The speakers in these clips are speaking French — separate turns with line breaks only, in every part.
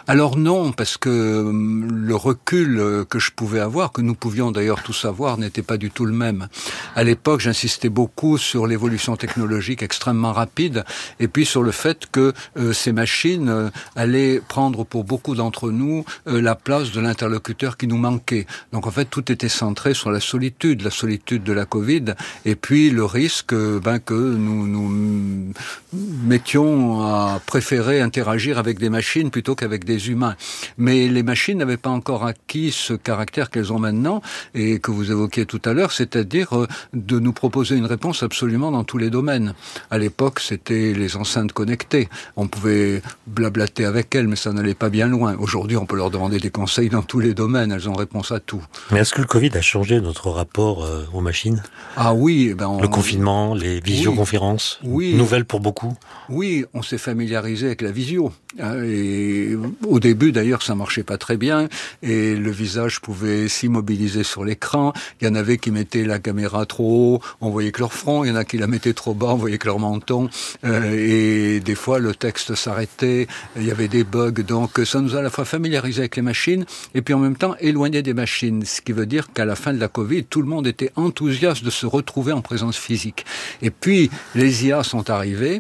Alors non, parce que le recul que je pouvais avoir, que nous pouvions d'ailleurs tous avoir, n'était pas du tout le même. À l'époque, j'insistais beaucoup sur l'évolution technologique extrêmement rapide, et puis sur le fait que ces machines allaient prendre pour beaucoup d'entre nous la place de l'interlocuteur qui nous manquait. Donc en fait, tout était centré sur la solitude de la Covid, et puis le risque que nous mettions à préférer interagir avec des machines plutôt qu'avec des humains. Mais les machines n'avaient pas encore acquis ce caractère qu'elles ont maintenant, et que vous évoquiez tout à l'heure, c'est-à-dire de nous proposer une réponse absolument dans tous les domaines. À l'époque, c'était les enceintes connectées. On pouvait blablater avec elles, mais ça n'allait pas bien loin. Aujourd'hui, on peut leur demander des conseils dans tous les domaines. Elles ont réponse à tout.
Mais est-ce que le Covid a changé notre rapport aux machines ?
Ah oui,
le confinement, les visioconférences, nouvelles pour beaucoup.
Oui, on s'est familiarisé avec la visio. Et au début, d'ailleurs, ça marchait pas très bien, et le visage pouvait s'immobiliser sur l'écran. Il y en avait qui mettaient la caméra trop haut, on voyait que leur front. Il y en a qui la mettaient trop bas, on voyait que leur menton. Et des fois, le texte s'arrêtait. Il y avait des bugs. Donc, ça nous a à la fois familiarisé avec les machines, et puis en même temps éloigné des machines. Ce qui veut dire qu'à la fin de la Covid, tout le monde était enthousiaste de se retrouver en présence physique. Et puis, les IA sont arrivées,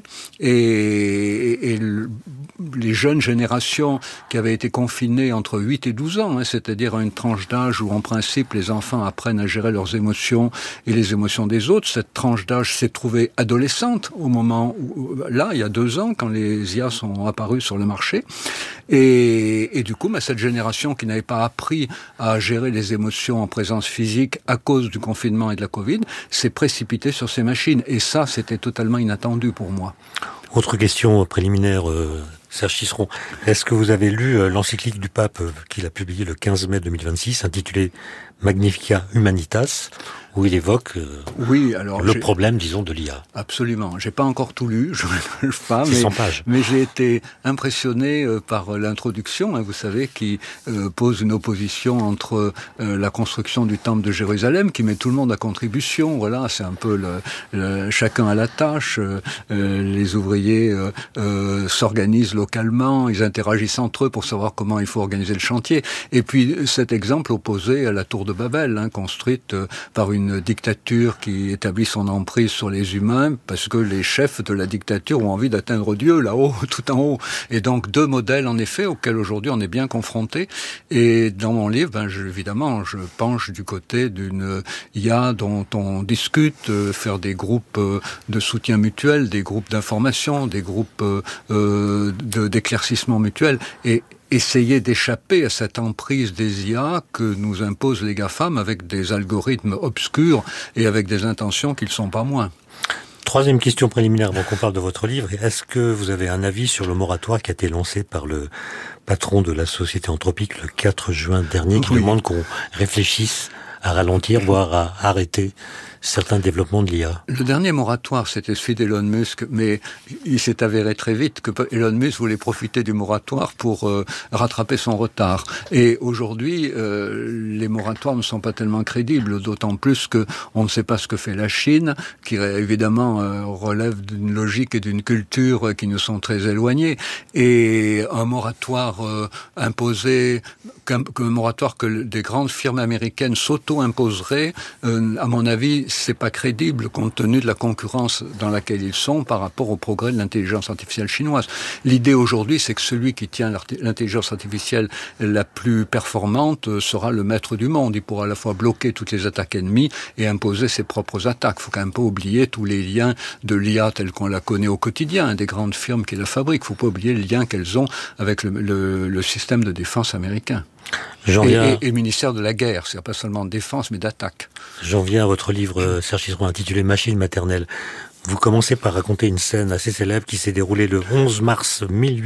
et les jeunes générations qui avaient été confinées entre 8 et 12 ans, c'est-à-dire à une tranche d'âge où en principe les enfants apprennent à gérer leurs émotions et les émotions des autres, cette tranche d'âge s'est trouvée adolescente au moment où, là, il y a 2 ans, quand les IA sont apparus sur le marché. Et du coup, cette génération qui n'avait pas appris à gérer les émotions en présence physique à cause du confinement et de la Covid, s'est précipitée sur ces machines. Et ça, c'était totalement inattendu pour moi.
Autre question préliminaire, Serge Tisseron. Est-ce que vous avez lu l'encyclique du pape qu'il a publiée le 15 mai 2026, intitulée Magnificat Humanitas, où il évoque le problème, disons, de l'IA?
Absolument. J'ai pas encore tout lu, je ne le pas,
c'est 100 pages.
Mais j'ai été impressionné par l'introduction, vous savez, qui pose une opposition entre la construction du temple de Jérusalem, qui met tout le monde à contribution. Voilà, c'est un peu chacun à la tâche. Les ouvriers s'organisent localement, ils interagissent entre eux pour savoir comment il faut organiser le chantier. Et puis cet exemple opposé à la tour de Babel, construite par une dictature qui établit son emprise sur les humains parce que les chefs de la dictature ont envie d'atteindre Dieu là-haut, tout en haut. Et donc 2 modèles en effet auxquels aujourd'hui on est bien confronté. Et dans mon livre, évidemment, je penche du côté d'une IA dont on discute, faire des groupes de soutien mutuel, des groupes d'information, des groupes d'éclaircissement mutuel, et essayer d'échapper à cette emprise des IA que nous imposent les GAFAM avec des algorithmes obscurs et avec des intentions qui ne sont pas moins.
Troisième question préliminaire avant qu'on parle de votre livre. Est-ce que vous avez un avis sur le moratoire qui a été lancé par le patron de la société Anthropique le 4 juin dernier, qui demande qu'on réfléchisse à ralentir, voire à arrêter certains développements de l'IA?
Le dernier moratoire, c'était celui d'Elon Musk, mais il s'est avéré très vite que Elon Musk voulait profiter du moratoire pour rattraper son retard. Et aujourd'hui, les moratoires ne sont pas tellement crédibles, d'autant plus que on ne sait pas ce que fait la Chine, qui évidemment relève d'une logique et d'une culture qui nous sont très éloignées. Et un moratoire imposé, qu'un moratoire que des grandes firmes américaines s'auto-imposeraient, à mon avis, c'est pas crédible compte tenu de la concurrence dans laquelle ils sont par rapport au progrès de l'intelligence artificielle chinoise. L'idée aujourd'hui, c'est que celui qui tient l'intelligence artificielle la plus performante sera le maître du monde. Il pourra à la fois bloquer toutes les attaques ennemies et imposer ses propres attaques. Il faut quand même pas oublier tous les liens de l'IA telle qu'on la connaît au quotidien, des grandes firmes qui la fabriquent. Il faut pas oublier les liens qu'elles ont avec le système de défense américain. Et le ministère de la guerre, c'est pas seulement de défense, mais d'attaque.
J'en viens à votre livre, Serge Tisseron, intitulé Machine maternelle. Vous commencez par raconter une scène assez célèbre qui s'est déroulée le 11 mars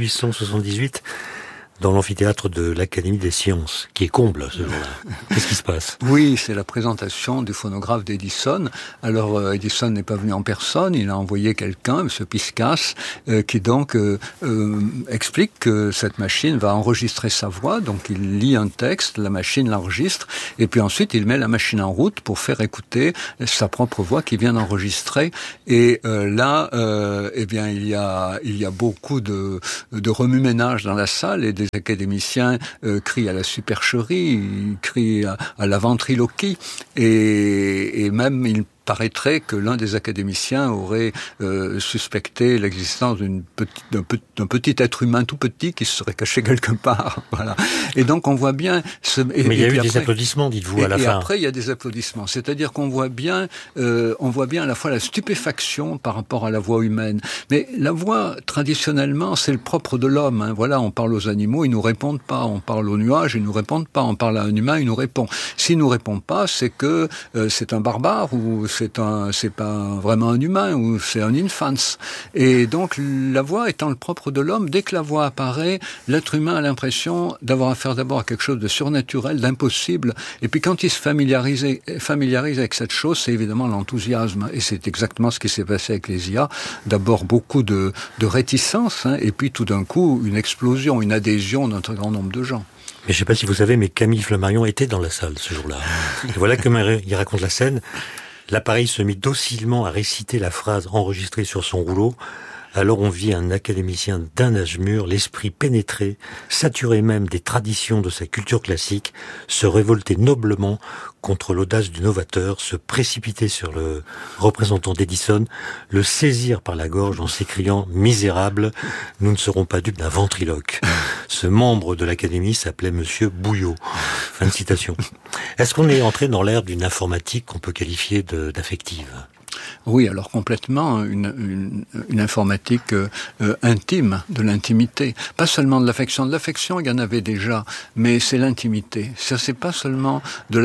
1878 dans l'amphithéâtre de l'Académie des Sciences, qui est comble ce jour-là. Qu'est-ce qui se passe?
Oui, c'est la présentation du phonographe d'Edison. Alors, Edison n'est pas venu en personne, il a envoyé quelqu'un, M. Piscas, qui donc explique que cette machine va enregistrer sa voix. Donc, il lit un texte, la machine l'enregistre, et puis ensuite, il met la machine en route pour faire écouter sa propre voix qui vient d'enregistrer. Et là, il y a beaucoup de remue-ménage dans la salle et des académiciens crient à la supercherie, ils crient à la ventriloquie, et même il paraîtrait que l'un des académiciens aurait suspecté l'existence d'un petit être humain tout petit qui se serait caché quelque part. Voilà. Et donc on voit bien...
Mais il y a eu des applaudissements, dites-vous, à la fin.
Et après, il y a des applaudissements. C'est-à-dire qu'on voit bien à la fois la stupéfaction par rapport à la voix humaine. Mais la voix, traditionnellement, c'est le propre de l'homme. Hein. Voilà, on parle aux animaux, ils nous répondent pas. On parle aux nuages, ils nous répondent pas. On parle à un humain, il nous répond. S'il nous répond pas, c'est que c'est un barbare ou c'est pas vraiment un humain ou c'est un infans. Et donc la voix étant le propre de l'homme, dès que la voix apparaît, l'être humain a l'impression d'avoir affaire d'abord à quelque chose de surnaturel, d'impossible. Et puis quand il se familiarise avec cette chose, c'est évidemment l'enthousiasme. Et c'est exactement ce qui s'est passé avec les IA. D'abord beaucoup de réticence, hein, et puis tout d'un coup une explosion, une adhésion d'un très grand nombre de gens.
Mais je ne sais pas si vous savez, mais Camille Flammarion était dans la salle ce jour-là. Et voilà comment il raconte la scène. L'appareil se mit docilement à réciter la phrase enregistrée sur son rouleau. Alors on vit un académicien d'un âge mûr, l'esprit pénétré, saturé même des traditions de sa culture classique, se révolter noblement contre l'audace du novateur, se précipiter sur le représentant d'Edison, le saisir par la gorge en s'écriant « Misérable, nous ne serons pas dupes d'un ventriloque ». Ce membre de l'Académie s'appelait Monsieur Bouillot. Fin de citation. Est-ce qu'on est entré dans l'ère d'une informatique qu'on peut qualifier d'affective ?
Oui, alors complètement une informatique intime, de l'intimité. Pas seulement de l'affection. De l'affection, il y en avait déjà, mais c'est l'intimité. Ça, c'est pas seulement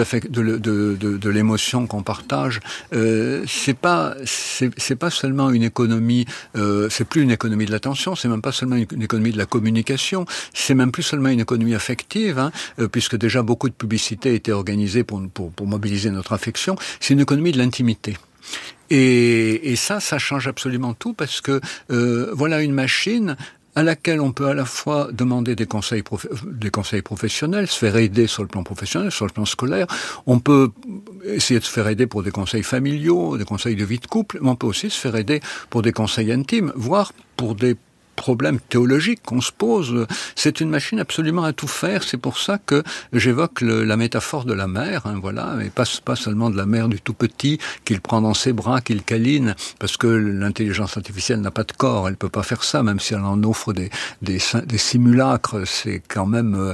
de l'émotion qu'on partage. C'est pas seulement une économie. C'est plus une économie de l'attention. C'est même pas seulement une économie de la communication. C'est même plus seulement une économie affective, hein, puisque déjà beaucoup de publicités étaient organisées pour mobiliser notre affection. C'est une économie de l'intimité. Et ça change absolument tout parce que voilà une machine à laquelle on peut à la fois demander des conseils professionnels, se faire aider sur le plan professionnel, sur le plan scolaire. On peut essayer de se faire aider pour des conseils familiaux, des conseils de vie de couple, mais on peut aussi se faire aider pour des conseils intimes, voire pour des problèmes théologiques qu'on se pose. C'est une machine absolument à tout faire. C'est pour ça que j'évoque la métaphore de la mère, hein, voilà, mais pas seulement de la mère du tout petit qu'il prend dans ses bras, qu'il câline, parce que l'intelligence artificielle n'a pas de corps, elle peut pas faire ça, même si elle en offre des simulacres. C'est quand même,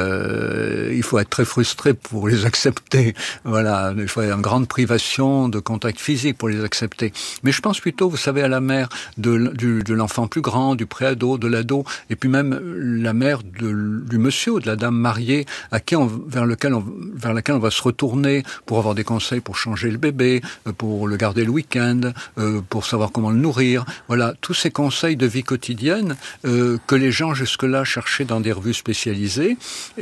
il faut être très frustré pour les accepter. Voilà, il faut une grande privation de contact physique pour les accepter. Mais je pense plutôt, vous savez, à la mère de l'enfant plus grand, du préado, de l'ado, et puis même la mère du monsieur ou de la dame mariée vers laquelle on va se retourner pour avoir des conseils pour changer le bébé, pour le garder le week-end, pour savoir comment le nourrir. Voilà, tous ces conseils de vie quotidienne que les gens jusque-là cherchaient dans des revues spécialisées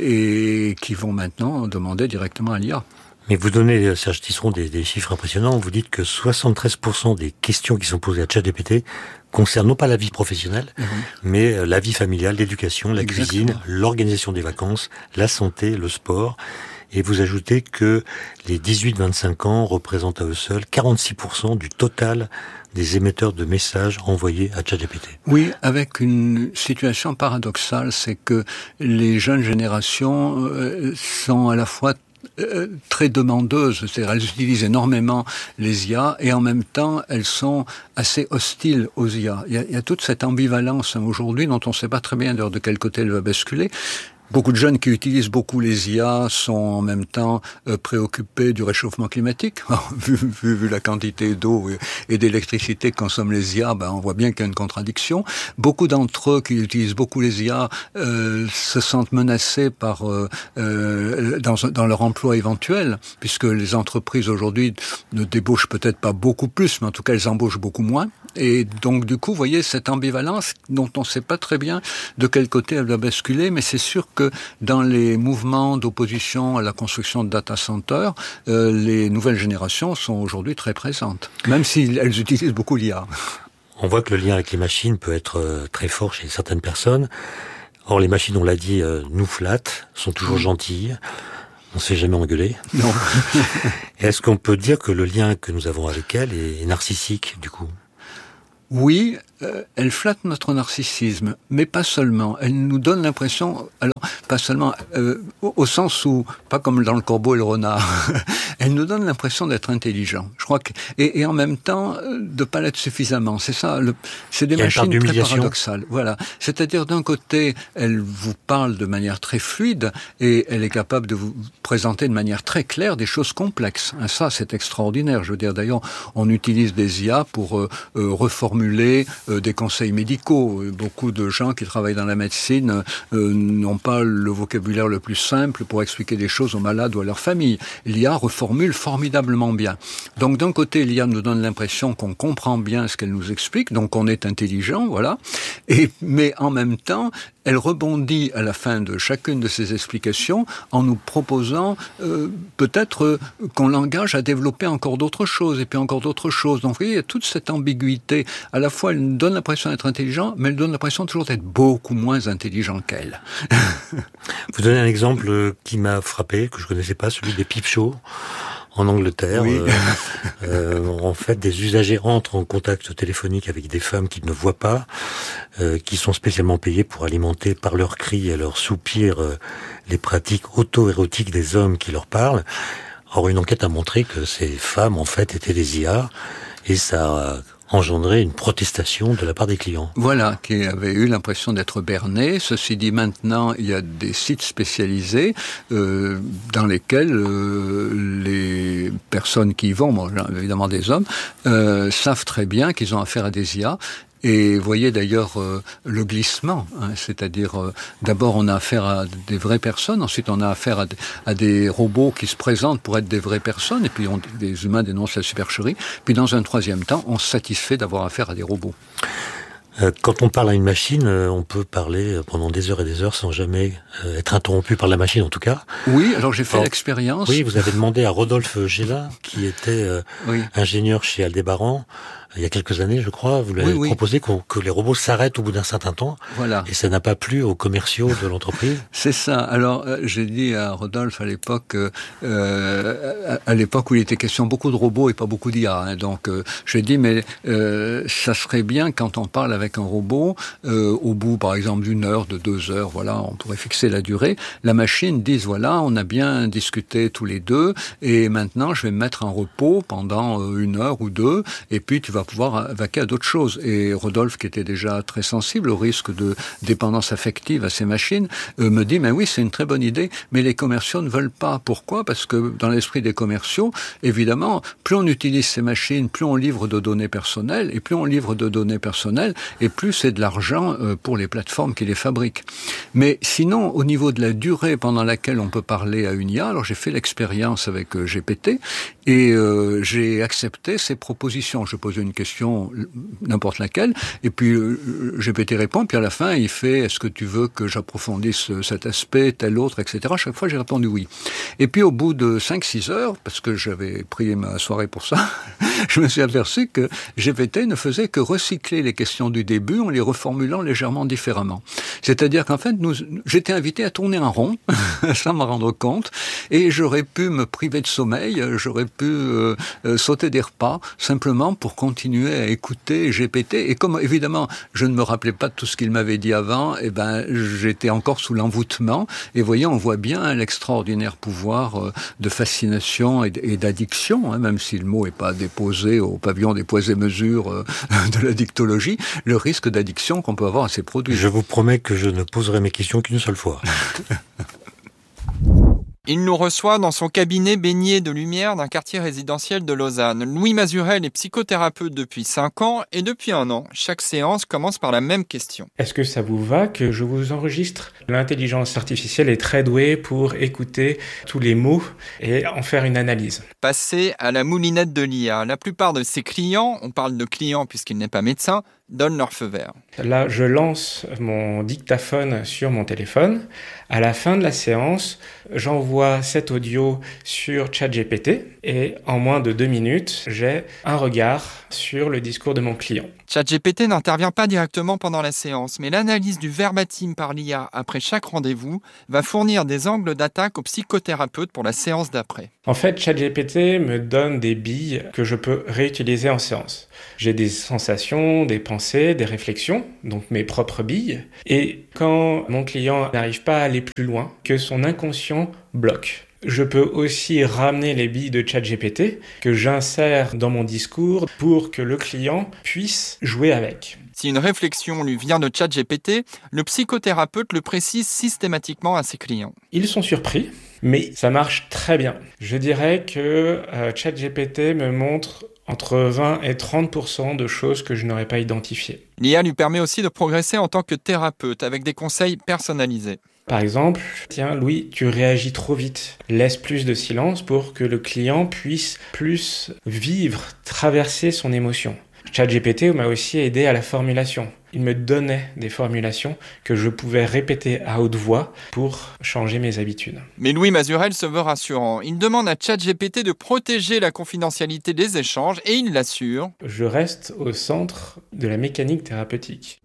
et qui vont maintenant demander directement à l'IA.
Mais vous donnez, Serge Tisseron, des chiffres impressionnants. Vous dites que 73% des questions qui sont posées à ChatGPT concernent non pas la vie professionnelle, mais la vie familiale, l'éducation, la cuisine, l'organisation des vacances, la santé, le sport. Et vous ajoutez que les 18-25 ans représentent à eux seuls 46% du total des émetteurs de messages envoyés à ChatGPT.
Oui, avec une situation paradoxale, c'est que les jeunes générations sont à la fois très demandeuses, c'est-à-dire elles utilisent énormément les IA et en même temps elles sont assez hostiles aux IA. Il y a toute cette ambivalence aujourd'hui dont on ne sait pas très bien de quel côté elle va basculer. Beaucoup de jeunes qui utilisent beaucoup les IA sont en même temps préoccupés du réchauffement climatique. vu la quantité d'eau et d'électricité que consomment les IA, on voit bien qu'il y a une contradiction. Beaucoup d'entre eux qui utilisent beaucoup les IA se sentent menacés par dans leur emploi éventuel, puisque les entreprises aujourd'hui ne débauchent peut-être pas beaucoup plus, mais en tout cas elles embauchent beaucoup moins. Et donc du coup, vous voyez cette ambivalence dont on ne sait pas très bien de quel côté elle va basculer, mais c'est sûr que dans les mouvements d'opposition à la construction de data centers, les nouvelles générations sont aujourd'hui très présentes, même si elles utilisent beaucoup l'IA.
On voit que le lien avec les machines peut être très fort chez certaines personnes. Or, les machines, on l'a dit, nous flattent, sont toujours gentilles. On ne s'est jamais engueulé.
Non.
Est-ce qu'on peut dire que le lien que nous avons avec elles est narcissique, du coup ?
Oui, elle flatte notre narcissisme, mais pas seulement. Elle nous donne l'impression, alors pas seulement, au sens où, pas comme dans le corbeau et le renard, elle nous donne l'impression d'être intelligent. Je crois que, et en même temps, de pas l'être suffisamment. C'est ça, c'est des machines très paradoxales. Voilà. C'est-à-dire d'un côté, elle vous parle de manière très fluide et elle est capable de vous présenter de manière très claire des choses complexes. Ça, c'est extraordinaire. Je veux dire, d'ailleurs, on utilise des IA pour reformuler des conseils médicaux. Beaucoup de gens qui travaillent dans la médecine n'ont pas le vocabulaire le plus simple pour expliquer des choses aux malades ou à leur famille. L'IA reformule formidablement bien. Donc d'un côté, l'IA nous donne l'impression qu'on comprend bien ce qu'elle nous explique, donc on est intelligent, voilà. Mais en même temps, elle rebondit à la fin de chacune de ces explications en nous proposant peut-être qu'on l'engage à développer encore d'autres choses et puis encore d'autres choses. Donc vous voyez, il y a toute cette ambiguïté. À la fois, elle nous donne l'impression d'être intelligent, mais elle donne l'impression toujours d'être beaucoup moins intelligent qu'elle.
Vous donnez un exemple qui m'a frappé, que je connaissais pas, celui des peep shows. En Angleterre, oui. En fait, des usagers entrent en contact téléphonique avec des femmes qu'ils ne voient pas, qui sont spécialement payées pour alimenter par leurs cris et leurs soupirs les pratiques auto-érotiques des hommes qui leur parlent. Or, une enquête a montré que ces femmes, en fait, étaient des IA, et ça a engendré une protestation de la part des clients.
Voilà, qui avaient eu l'impression d'être bernés. Ceci dit, maintenant, il y a des sites spécialisés dans lesquels les personnes qui y vont, bon, évidemment des hommes, savent très bien qu'ils ont affaire à des IA. Et voyez d'ailleurs le glissement, c'est-à-dire d'abord on a affaire à des vraies personnes, ensuite on a affaire à des robots qui se présentent pour être des vraies personnes, et puis les humains dénoncent la supercherie, puis dans un troisième temps on se satisfait d'avoir affaire à des robots.
Quand on parle à une machine, on peut parler pendant des heures et des heures sans jamais être interrompu par la machine, en tout cas.
Oui, alors j'ai fait l'expérience.
Oui, vous avez demandé à Rodolphe Gélin, qui était ingénieur chez Aldébaran, il y a quelques années, je crois, vous lui avez proposé que les robots s'arrêtent au bout d'un certain temps.
Voilà.
Et ça n'a pas plu aux commerciaux de l'entreprise.
C'est ça. Alors, j'ai dit à Rodolphe à l'époque où il était question beaucoup de robots et pas beaucoup d'IA. Donc, j'ai dit, mais ça serait bien quand on parle avec un robot, au bout, par exemple, d'une heure, de 2 heures, voilà, on pourrait fixer la durée. La machine dise, voilà, on a bien discuté tous les deux, et maintenant, je vais me mettre en repos pendant 1 heure ou 2, et puis tu vas pouvoir vaquer à d'autres choses. Et Rodolphe, qui était déjà très sensible au risque de dépendance affective à ces machines, me dit, mais oui, c'est une très bonne idée, mais les commerciaux ne veulent pas. Pourquoi ? Parce que dans l'esprit des commerciaux, évidemment, plus on utilise ces machines, plus on livre de données personnelles, et plus on livre de données personnelles, et plus c'est de l'argent pour les plateformes qui les fabriquent. Mais sinon, au niveau de la durée pendant laquelle on peut parler à une IA, alors j'ai fait l'expérience avec GPT, et j'ai accepté ses propositions. Je posais une question, n'importe laquelle, et puis GPT répond, puis à la fin, il fait, est-ce que tu veux que j'approfondisse cet aspect, tel autre, etc. À chaque fois, j'ai répondu oui. Et puis au bout de 5-6 heures, parce que j'avais pris ma soirée pour ça, je me suis aperçu que GPT ne faisait que recycler les questions du début en les reformulant légèrement différemment. C'est-à-dire qu'en fait, j'étais invité à tourner en rond, sans m'en rendre compte, et j'aurais pu me priver de sommeil, j'aurais pu sauter des repas, simplement pour continuer à écouter GPT. Et comme, évidemment, je ne me rappelais pas de tout ce qu'il m'avait dit avant, eh ben, j'étais encore sous l'envoûtement. Et voyez, on voit bien l'extraordinaire pouvoir de fascination et d'addiction, même si le mot n'est pas déposé au pavillon des poids et mesures de la dictologie, le risque d'addiction qu'on peut avoir à ces produits.
Je vous promets que je ne poserai mes questions qu'une seule fois.
Il nous reçoit dans son cabinet baigné de lumière d'un quartier résidentiel de Lausanne. Louis Mazurel est psychothérapeute depuis 5 ans et depuis 1 an, chaque séance commence par la même question.
Est-ce que ça vous va que je vous enregistre ? L'intelligence artificielle est très douée pour écouter tous les mots et en faire une analyse.
Passer à la moulinette de l'IA. La plupart de ses clients, on parle de clients puisqu'il n'est pas médecin, donnent leur feu vert.
Là, je lance mon dictaphone sur mon téléphone. À la fin de la séance, j'envoie cet audio sur ChatGPT et en moins de 2 minutes, j'ai un regard sur le discours de mon client.
ChatGPT n'intervient pas directement pendant la séance, mais l'analyse du verbatim par l'IA après chaque rendez-vous va fournir des angles d'attaque au psychothérapeute pour la séance d'après.
En fait, ChatGPT me donne des billes que je peux réutiliser en séance. J'ai des sensations, des pensées, des réflexions, donc mes propres billes. Et quand mon client n'arrive pas à aller plus loin, que son inconscient bloque. Je peux aussi ramener les billes de ChatGPT que j'insère dans mon discours pour que le client puisse jouer avec.
Si une réflexion lui vient de ChatGPT, le psychothérapeute le précise systématiquement à ses clients.
Ils sont surpris, mais ça marche très bien. Je dirais que ChatGPT me montre entre 20 et 30% de choses que je n'aurais pas identifiées.
L'IA lui permet aussi de progresser en tant que thérapeute avec des conseils personnalisés.
Par exemple, tiens Louis, tu réagis trop vite. Laisse plus de silence pour que le client puisse plus vivre, traverser son émotion. ChatGPT m'a aussi aidé à la formulation. Il me donnait des formulations que je pouvais répéter à haute voix pour changer mes habitudes.
Mais Louis Mazurel se veut rassurant. Il demande à ChatGPT de protéger la confidentialité des échanges et il l'assure.
Je reste au centre de la mécanique thérapeutique.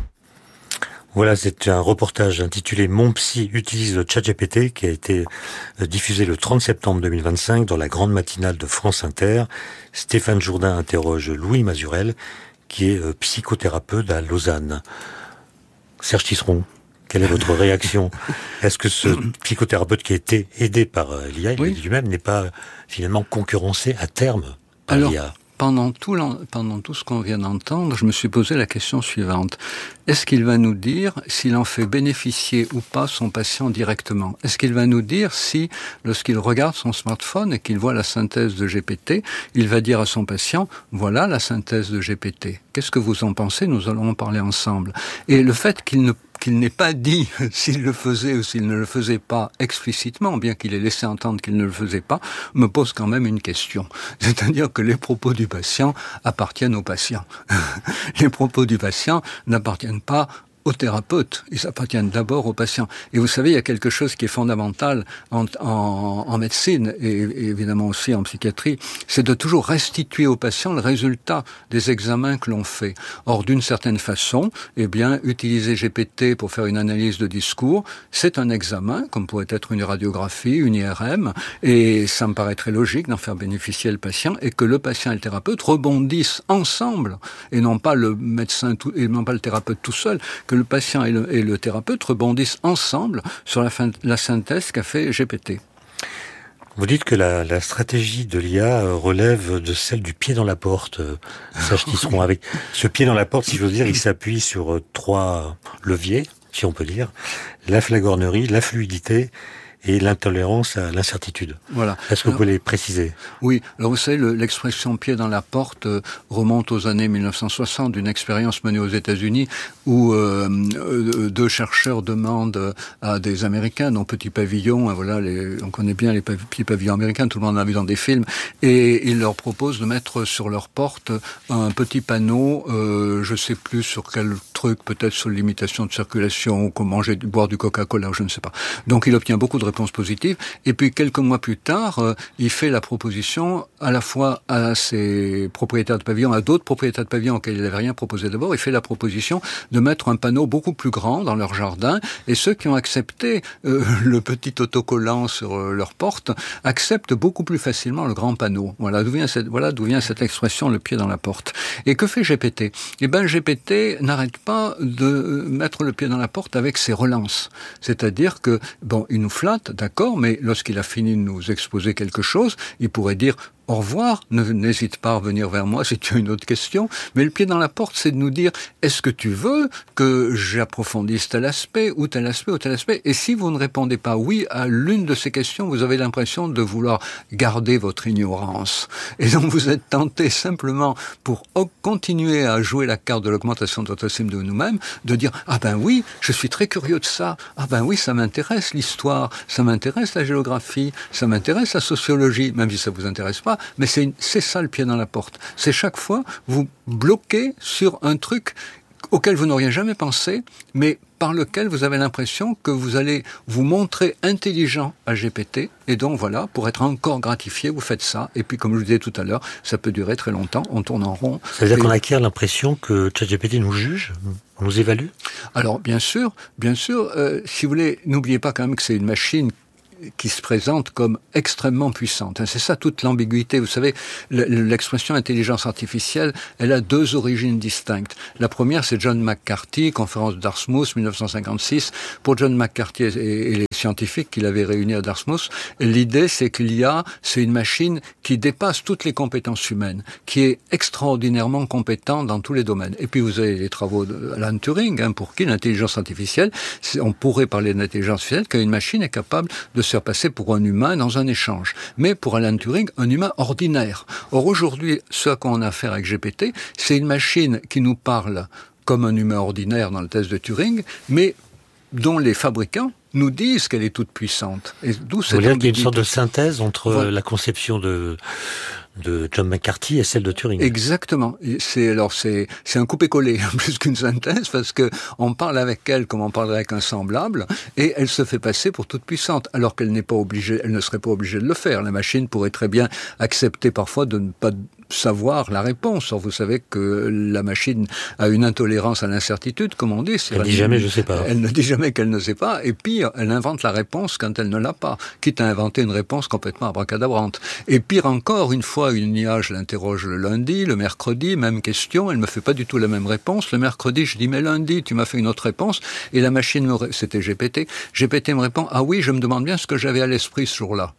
Voilà, c'est un reportage intitulé « Mon psy utilise le ChatGPT » qui a été diffusé le 30 septembre 2025 dans la grande matinale de France Inter. Stéphane Jourdain interroge Louis Mazurel, qui est psychothérapeute à Lausanne. Serge Tisseron, quelle est votre réaction? Est-ce que ce psychothérapeute qui a été aidé par l'IA, il dit lui-même, n'est pas finalement concurrencé à terme par l'IA?
Pendant tout ce qu'on vient d'entendre, je me suis posé la question suivante. Est-ce qu'il va nous dire s'il en fait bénéficier ou pas son patient directement? Est-ce qu'il va nous dire si, lorsqu'il regarde son smartphone et qu'il voit la synthèse de GPT, il va dire à son patient, voilà la synthèse de GPT. Qu'est-ce que vous en pensez? Nous allons en parler ensemble. Et le fait qu'il n'ait pas dit s'il le faisait ou s'il ne le faisait pas explicitement, bien qu'il ait laissé entendre qu'il ne le faisait pas, me pose quand même une question. C'est-à-dire que les propos du patient appartiennent au patient. Les propos du patient n'appartiennent pas au thérapeute, ils appartiennent d'abord au patient. Et vous savez, il y a quelque chose qui est fondamental en médecine et évidemment aussi en psychiatrie, c'est de toujours restituer au patient le résultat des examens que l'on fait. Or, d'une certaine façon, utiliser GPT pour faire une analyse de discours, c'est un examen, comme pourrait être une radiographie, une IRM, et ça me paraît très logique d'en faire bénéficier le patient et que le patient et le thérapeute rebondissent ensemble, et non pas le médecin et non pas le thérapeute tout seul, que le patient et le thérapeute rebondissent ensemble sur la synthèse qu'a fait GPT.
Vous dites que la stratégie de l'IA relève de celle du pied dans la porte, Serge Tisseron. Avec ce pied dans la porte, si j'ose dire, il s'appuie sur 3 leviers, si on peut dire, la flagornerie, la fluidité et l'intolérance à l'incertitude.
Voilà.
Est-ce que vous pouvez les préciser?
Oui. Alors vous savez, l'expression pied dans la porte remonte aux années 1960 d'une expérience menée aux États-Unis où 2 chercheurs demandent à des Américains, dont Petit Pavillon, on connaît bien les petits pavillons américains, tout le monde en a vu dans des films, et ils leur proposent de mettre sur leur porte un petit panneau, je sais plus sur quel truc, peut-être sur l'imitation de circulation, ou comment boire du Coca-Cola, je ne sais pas. Donc il obtient beaucoup de réponses positives, et puis quelques mois plus tard, il fait la proposition à la fois à ses propriétaires de pavillons, à d'autres propriétaires de pavillons auxquels il n'avait rien proposé d'abord, il fait la proposition de mettre un panneau beaucoup plus grand dans leur jardin, et ceux qui ont accepté le petit autocollant sur leur porte acceptent beaucoup plus facilement le grand panneau. Voilà d'où vient cette expression, le pied dans la porte. Et que fait GPT? GPT n'arrête pas de mettre le pied dans la porte avec ses relances. C'est-à-dire que, il nous flatte, d'accord, mais lorsqu'il a fini de nous exposer quelque chose, il pourrait dire au revoir, n'hésite pas à revenir vers moi si tu as une autre question. Mais le pied dans la porte, c'est de nous dire, est-ce que tu veux que j'approfondisse tel aspect ou tel aspect ou tel aspect? Et si vous ne répondez pas oui à l'une de ces questions, vous avez l'impression de vouloir garder votre ignorance. Et donc vous êtes tenté simplement, pour continuer à jouer la carte de l'augmentation de votre estime de nous-mêmes, de dire, oui, je suis très curieux de ça. Oui, ça m'intéresse l'histoire, ça m'intéresse la géographie, ça m'intéresse la sociologie, même si ça vous intéresse pas. Mais c'est ça le pied dans la porte. C'est chaque fois, vous bloquez sur un truc auquel vous n'auriez jamais pensé, mais par lequel vous avez l'impression que vous allez vous montrer intelligent à GPT, et donc voilà, pour être encore gratifié, vous faites ça, et puis comme je vous disais tout à l'heure, ça peut durer très longtemps, on tourne en rond.
Ça veut dire qu'on acquiert l'impression que ChatGPT nous juge, nous évalue?
Alors bien sûr, si vous voulez, n'oubliez pas quand même que c'est une machine qui se présente comme extrêmement puissante. C'est ça toute l'ambiguïté. Vous savez, l'expression intelligence artificielle, elle a deux origines distinctes. La première, c'est John McCarthy, conférence de Dartmouth, 1956. Pour John McCarthy et les scientifiques qu'il avait réunis à Dartmouth, l'idée, c'est que l'IA, c'est une machine qui dépasse toutes les compétences humaines, qui est extraordinairement compétente dans tous les domaines. Et puis, vous avez les travaux d'Alan Turing, pour qui l'intelligence artificielle, on pourrait parler de l'intelligence artificielle, qu'une machine est capable de se faire passer pour un humain dans un échange. Mais pour Alan Turing, un humain ordinaire. Or aujourd'hui, ce à quoi on a affaire avec GPT, c'est une machine qui nous parle comme un humain ordinaire dans le test de Turing, mais dont les fabricants nous disent qu'elle est toute puissante. Et d'où cette
ambiguïté. Qu'il y a une sorte de synthèse entre la conception de John McCarthy et celle de Turing.
Exactement. C'est un coupé-collé plus qu'une synthèse, parce que on parle avec elle comme on parlerait avec un semblable, et elle se fait passer pour toute puissante, alors qu'elle n'est pas obligée, elle ne serait pas obligée de le faire. La machine pourrait très bien accepter parfois de ne pas savoir la réponse. Or, vous savez que la machine a une intolérance à l'incertitude, comme on dit.
Elle dit jamais je sais pas.
Elle ne dit jamais qu'elle ne sait pas, et pire, elle invente la réponse quand elle ne l'a pas, quitte à inventer une réponse complètement abracadabrante. Et pire encore, une fois, une IA, je l'interroge le lundi, le mercredi, même question, elle me fait pas du tout la même réponse. Le mercredi, je dis, mais lundi, tu m'as fait une autre réponse, et la machine c'était GPT me répond, ah oui, je me demande bien ce que j'avais à l'esprit ce jour-là.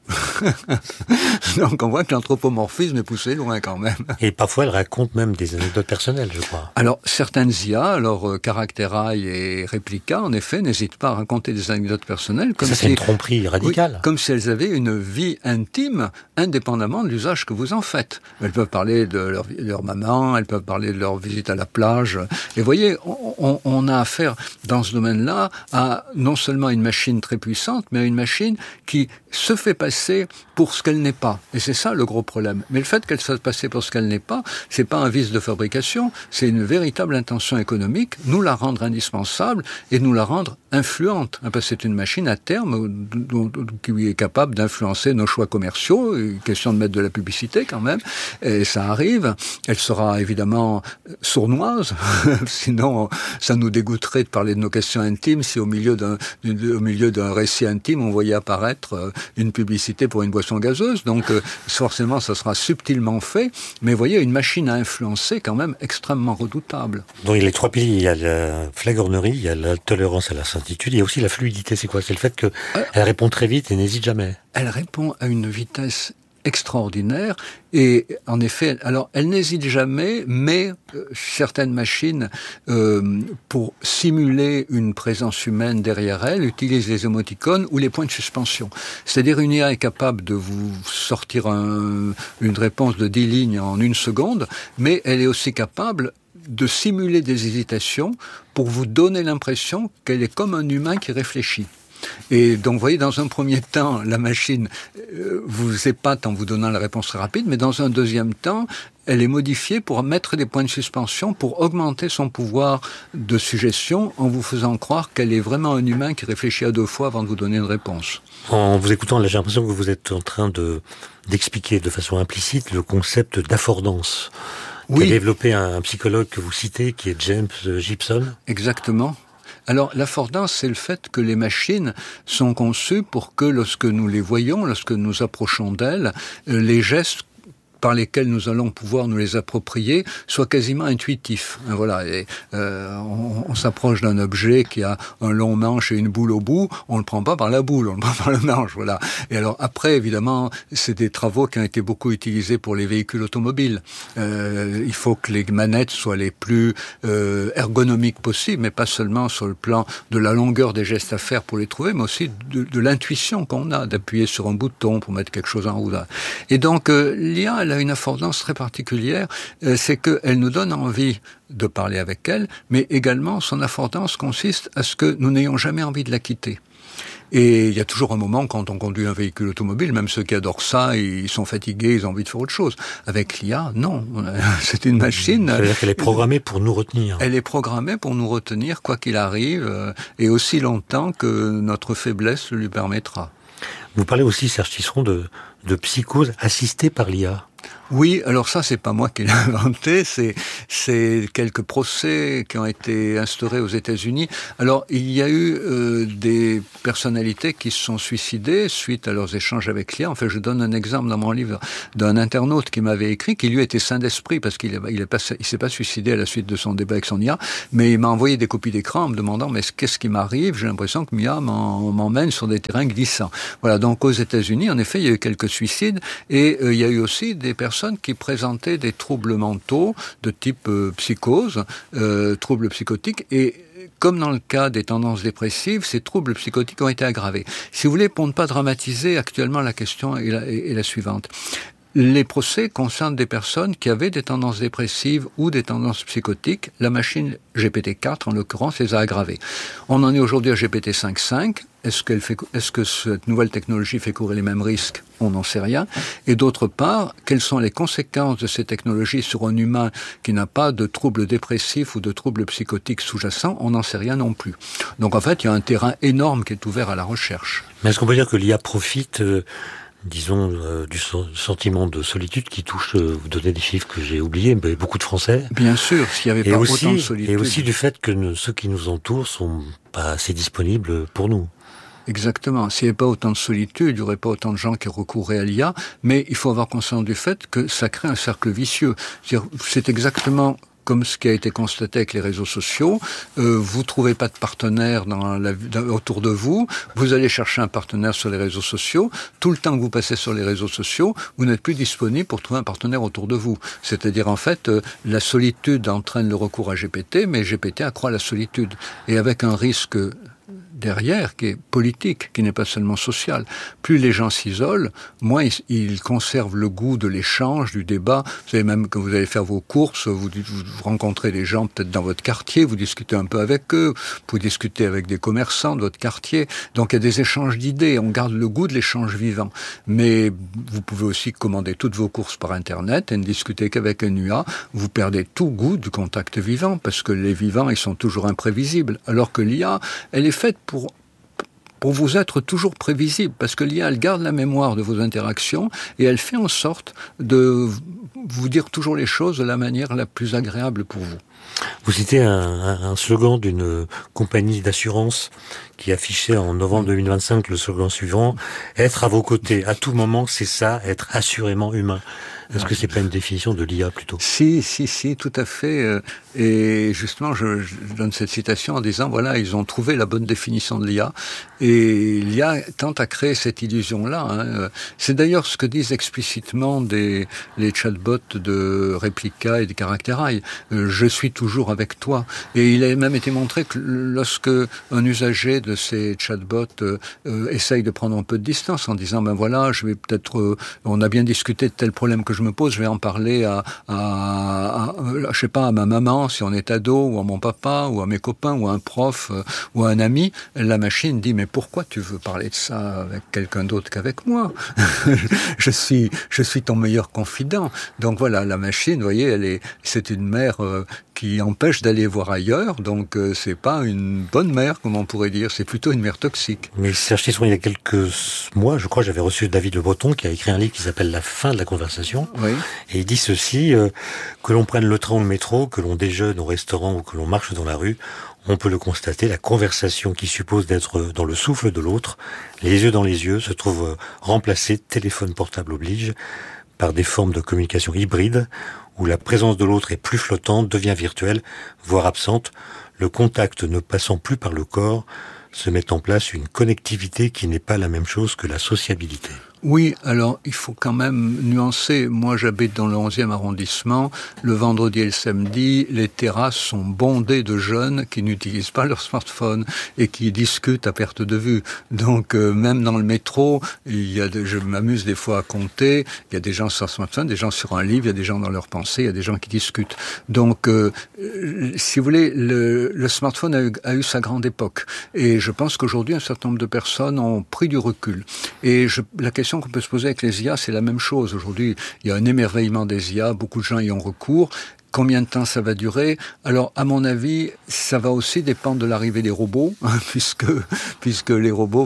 Donc, on voit que l'anthropomorphisme est poussé loin quand même.
Et parfois, elle raconte même des anecdotes personnelles, je crois.
Alors, certaines IA, Characteri et Replica, en effet, n'hésitent pas à raconter des anecdotes personnelles. Comme
c'est une tromperie radicale.
Oui, comme si elles avaient une vie intime, indépendamment de l'usage que vous en faites. Elles peuvent parler de leur maman, elles peuvent parler de leur visite à la plage. Et vous voyez, on a affaire, dans ce domaine-là, à non seulement une machine très puissante, mais à une machine qui se fait passer pour ce qu'elle n'est pas. Et c'est ça le gros problème. Mais le fait qu'elle se fasse passer pour ce qu'elle n'est pas, c'est pas un vice de fabrication, c'est une véritable intention économique, nous la rendre indispensable et nous la rendre influente. Parce que c'est une machine à terme qui est capable d'influencer nos choix commerciaux, une question de mettre de la publicité quand même, et ça arrive. Elle sera évidemment sournoise, sinon ça nous dégoûterait de parler de nos questions intimes si au milieu d'un récit intime on voyait apparaître une publicité pour une boisson gazeuse. Donc forcément ça sera subtilement fait, mais vous voyez, une machine à influencer quand même extrêmement redoutable.
Donc il y a les trois piliers, il y a la flagornerie, il y a la tolérance à l'incertitude, il y a aussi la fluidité. C'est quoi? C'est le fait qu'elle répond très vite et n'hésite jamais. Elle
répond à une vitesse extraordinaire, et en effet, alors elle n'hésite jamais, mais certaines machines, pour simuler une présence humaine derrière elle, utilisent les émoticônes ou les points de suspension. C'est-à-dire une IA est capable de vous sortir une réponse de 10 lignes en 1 seconde, mais elle est aussi capable de simuler des hésitations pour vous donner l'impression qu'elle est comme un humain qui réfléchit. Et donc, vous voyez, dans un premier temps, la machine vous épate en vous donnant la réponse très rapide, mais dans un deuxième temps, elle est modifiée pour mettre des points de suspension, pour augmenter son pouvoir de suggestion en vous faisant croire qu'elle est vraiment un humain qui réfléchit à 2 fois avant de vous donner une réponse.
En vous écoutant, là, j'ai l'impression que vous êtes en train d'expliquer de façon implicite le concept d'affordance. Oui. Qu'a développé un psychologue que vous citez, qui est James Gibson.
Exactement. Alors, l'affordance, c'est le fait que les machines sont conçues pour que lorsque nous les voyons, lorsque nous approchons d'elles, les gestes par lesquels nous allons pouvoir nous les approprier soient quasiment intuitifs. Voilà. Et, on s'approche d'un objet qui a un long manche et une boule au bout, on ne le prend pas par la boule, on le prend par le manche. Voilà. Et alors après, évidemment, c'est des travaux qui ont été beaucoup utilisés pour les véhicules automobiles. Il faut que les manettes soient les plus ergonomiques possibles, mais pas seulement sur le plan de la longueur des gestes à faire pour les trouver, mais aussi de l'intuition qu'on a d'appuyer sur un bouton pour mettre quelque chose en route. Et donc, l'IA, elle a une affordance très particulière, c'est qu'elle nous donne envie de parler avec elle, mais également son affordance consiste à ce que nous n'ayons jamais envie de la quitter. Et il y a toujours un moment quand on conduit un véhicule automobile, même ceux qui adorent ça, ils sont fatigués, ils ont envie de faire autre chose. Avec l'IA, non. C'est une machine.
C'est-à-dire qu'elle est programmée pour nous retenir.
Elle est programmée pour nous retenir, quoi qu'il arrive, et aussi longtemps que notre faiblesse le lui permettra.
Vous parlez aussi, Serge Tisseron, de psychose assistée par l'IA.
Oui, alors ça, c'est pas moi qui l'ai inventé, c'est quelques procès qui ont été instaurés aux États-Unis. Alors, il y a eu des personnalités qui se sont suicidées suite à leurs échanges avec l'IA. En fait, je donne un exemple dans mon livre d'un internaute qui m'avait écrit, qui lui était sain d'esprit parce qu'il s'est pas suicidé à la suite de son débat avec son IA, mais il m'a envoyé des copies d'écran en me demandant mais qu'est-ce qui m'arrive ? J'ai l'impression que l'IA m'emmène sur des terrains glissants. Voilà, donc aux États-Unis, en effet, il y a eu quelques suicides et il y a eu aussi des personnes qui présentaient des troubles mentaux de type psychose, troubles psychotiques, et comme dans le cas des tendances dépressives, ces troubles psychotiques ont été aggravés. Si vous voulez, pour ne pas dramatiser, actuellement la question est la suivante. Les procès concernent des personnes qui avaient des tendances dépressives ou des tendances psychotiques. La machine GPT-4, en l'occurrence, les a aggravées. On en est aujourd'hui à GPT-5.5. Est-ce que cette nouvelle technologie fait courir les mêmes risques ? On n'en sait rien. Et d'autre part, quelles sont les conséquences de ces technologies sur un humain qui n'a pas de troubles dépressifs ou de troubles psychotiques sous-jacents ? On n'en sait rien non plus. Donc en fait, il y a un terrain énorme qui est ouvert à la recherche.
Mais est-ce qu'on peut dire que l'IA profite disons, du sentiment de solitude qui touche, vous donnez des chiffres que j'ai oubliés, mais beaucoup de Français.
Bien sûr, s'il n'y avait pas autant de solitude.
Et aussi du fait que ceux qui nous entourent sont pas assez disponibles pour nous.
Exactement. S'il n'y avait pas autant de solitude, il n'y aurait pas autant de gens qui recourraient à l'IA, mais il faut avoir conscience du fait que ça crée un cercle vicieux. C'est exactement comme ce qui a été constaté avec les réseaux sociaux, vous trouvez pas de partenaire autour de vous, vous allez chercher un partenaire sur les réseaux sociaux, tout le temps que vous passez sur les réseaux sociaux, vous n'êtes plus disponible pour trouver un partenaire autour de vous. C'est-à-dire, en fait, la solitude entraîne le recours à GPT, mais GPT accroît la solitude. Et avec un risque derrière, qui est politique, qui n'est pas seulement social. Plus les gens s'isolent, moins ils conservent le goût de l'échange, du débat. Vous savez, même quand vous allez faire vos courses, vous rencontrez des gens peut-être dans votre quartier, vous discutez un peu avec eux, vous discutez avec des commerçants de votre quartier. Donc il y a des échanges d'idées, on garde le goût de l'échange vivant. Mais vous pouvez aussi commander toutes vos courses par Internet et ne discuter qu'avec un IA. Vous perdez tout goût du contact vivant, parce que les vivants, ils sont toujours imprévisibles. Alors que l'IA, elle est faite pour vous être toujours prévisible, parce que l'IA, elle garde la mémoire de vos interactions et elle fait en sorte de vous dire toujours les choses de la manière la plus agréable pour vous.
Vous citez un slogan d'une compagnie d'assurance qui affichait en novembre 2025 le slogan suivant « Être à vos côtés à tout moment, c'est ça, être assurément humain ». Est-ce que c'est pas une définition de l'IA plutôt ?
Si, tout à fait. Et justement, je donne cette citation en disant, voilà, ils ont trouvé la bonne définition de l'IA. Et l'IA tente à créer cette illusion-là. C'est d'ailleurs ce que disent explicitement les chatbots de Replica et de Characteri. Je suis toujours avec toi. Et il a même été montré que lorsque un usager de ces chatbots essaye de prendre un peu de distance en disant, ben voilà, je vais peut-être, on a bien discuté de tel problème que je me pose, je vais en parler je sais pas, à ma maman si on est ado, ou à mon papa, ou à mes copains, ou à un prof, ou à un ami. La machine dit, mais pourquoi tu veux parler de ça avec quelqu'un d'autre qu'avec moi ? je suis ton meilleur confident. Donc voilà, la machine, vous voyez, c'est une mère qui empêche d'aller voir ailleurs, donc c'est pas une bonne mère, comme on pourrait dire, c'est plutôt une mère toxique.
Mais Serge Tisseron, il y a quelques mois, je crois, j'avais reçu David Le Breton, qui a écrit un livre qui s'appelle La fin de la conversation.
Oui.
Et il dit ceci, que l'on prenne le train ou le métro, que l'on déjeune au restaurant ou que l'on marche dans la rue, on peut le constater, la conversation qui suppose d'être dans le souffle de l'autre, les yeux dans les yeux, se trouve remplacée, téléphone portable oblige, par des formes de communication hybride, où la présence de l'autre est plus flottante, devient virtuelle, voire absente, le contact ne passant plus par le corps, se met en place une connectivité qui n'est pas la même chose que la sociabilité.
Oui, alors il faut quand même nuancer. Moi, j'habite dans le 11e arrondissement. Le vendredi et le samedi, les terrasses sont bondées de jeunes qui n'utilisent pas leur smartphone et qui discutent à perte de vue. Donc, même dans le métro, je m'amuse des fois à compter. Il y a des gens sur leur smartphone, des gens sur un livre, il y a des gens dans leurs pensées, il y a des gens qui discutent. Donc, si vous voulez, le smartphone a eu sa grande époque. Et je pense qu'aujourd'hui, un certain nombre de personnes ont pris du recul. Et la question qu'on peut se poser avec les IA, c'est la même chose. Aujourd'hui, il y a un émerveillement des IA, beaucoup de gens y ont recours. Combien de temps ça va durer? Alors, à mon avis, ça va aussi dépendre de l'arrivée des robots, puisque les robots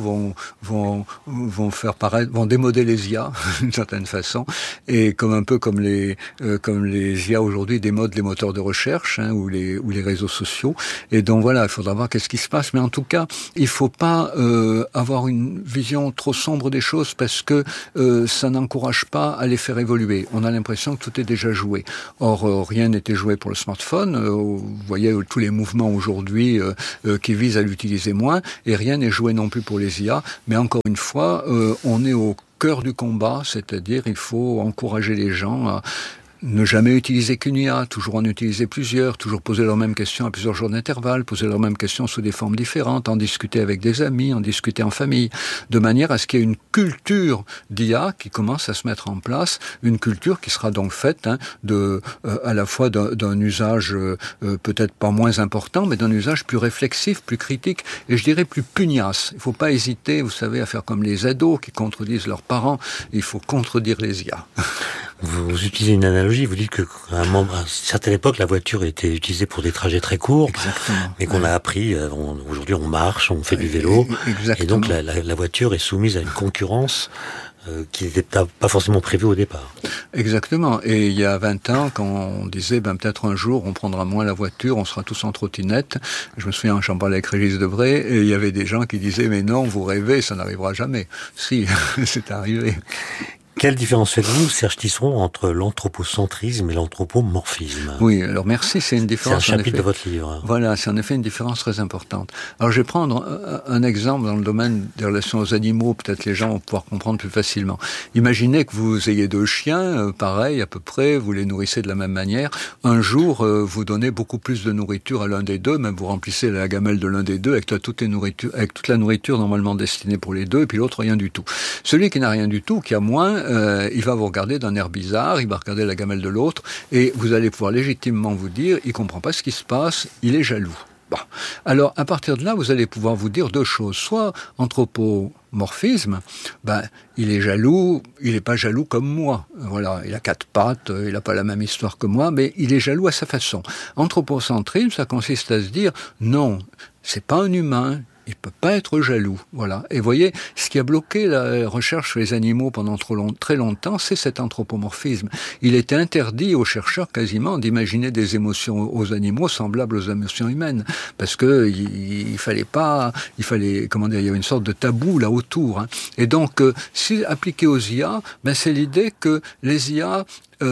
vont démoder les IA d'une certaine façon, et un peu comme les IA aujourd'hui démodent les moteurs de recherche ou les réseaux sociaux. Et donc voilà, il faudra voir qu'est-ce qui se passe. Mais en tout cas, il faut pas avoir une vision trop sombre des choses, parce que ça n'encourage pas à les faire évoluer. On a l'impression que tout est déjà joué. Or, rien n'était joué pour le smartphone. Vous voyez tous les mouvements aujourd'hui qui visent à l'utiliser moins, et rien n'est joué non plus pour les IA. Mais encore une fois, on est au cœur du combat, c'est-à-dire il faut encourager les gens à ne jamais utiliser qu'une IA, toujours en utiliser plusieurs, toujours poser leurs mêmes questions à plusieurs jours d'intervalle, poser leurs mêmes questions sous des formes différentes, en discuter avec des amis, en discuter en famille, de manière à ce qu'il y ait une culture d'IA qui commence à se mettre en place, une culture qui sera donc faite à la fois d'un usage peut-être pas moins important, mais d'un usage plus réflexif, plus critique, et je dirais plus pugnace. Il ne faut pas hésiter, vous savez, à faire comme les ados qui contredisent leurs parents. Il faut contredire les IA.
Vous utilisez une analogie, vous dites qu'à une certaine époque, la voiture était utilisée pour des trajets très courts.
Exactement.
Mais qu'on a appris, aujourd'hui on marche, on fait du vélo.
Exactement.
Et donc la voiture est soumise à une concurrence qui n'était pas forcément prévue au départ.
Exactement. Et il y a 20 ans, quand on disait peut-être un jour on prendra moins la voiture, on sera tous en trottinette. Je me souviens, j'en parlais avec Régis Debray, et il y avait des gens qui disaient mais non, vous rêvez, ça n'arrivera jamais. Si, c'est arrivé.
Quelle différence faites-vous, Serge Tisseron, entre l'anthropocentrisme et l'anthropomorphisme?
Oui, alors merci, c'est une différence.
C'est un chapitre de votre livre.
Voilà, c'est en effet une différence très importante. Alors je vais prendre un exemple dans le domaine des relations aux animaux, peut-être les gens vont pouvoir comprendre plus facilement. Imaginez que vous ayez 2 chiens, pareil à peu près, vous les nourrissez de la même manière. Un jour, vous donnez beaucoup plus de nourriture à l'un des deux, même vous remplissez la gamelle de l'un des deux avec toute la nourriture normalement destinée pour les deux, et puis l'autre rien du tout. Celui qui n'a rien du tout, qui a moins, il va vous regarder d'un air bizarre, il va regarder la gamelle de l'autre, et vous allez pouvoir légitimement vous dire, il comprend pas ce qui se passe, il est jaloux. Bon. Alors, à partir de là, vous allez pouvoir vous dire 2 choses. Soit anthropomorphisme, il est jaloux, il n'est pas jaloux comme moi. Voilà, il a 4 pattes, il n'a pas la même histoire que moi, mais il est jaloux à sa façon. Anthropocentrisme, ça consiste à se dire, non, c'est pas un humain, il peut pas être jaloux, voilà. Et voyez, ce qui a bloqué la recherche sur les animaux pendant très longtemps, c'est cet anthropomorphisme. Il était interdit aux chercheurs quasiment d'imaginer des émotions aux animaux semblables aux émotions humaines, parce que il fallait, il y avait une sorte de tabou là autour. Hein. Et donc, si appliqué aux IA, c'est l'idée que les IA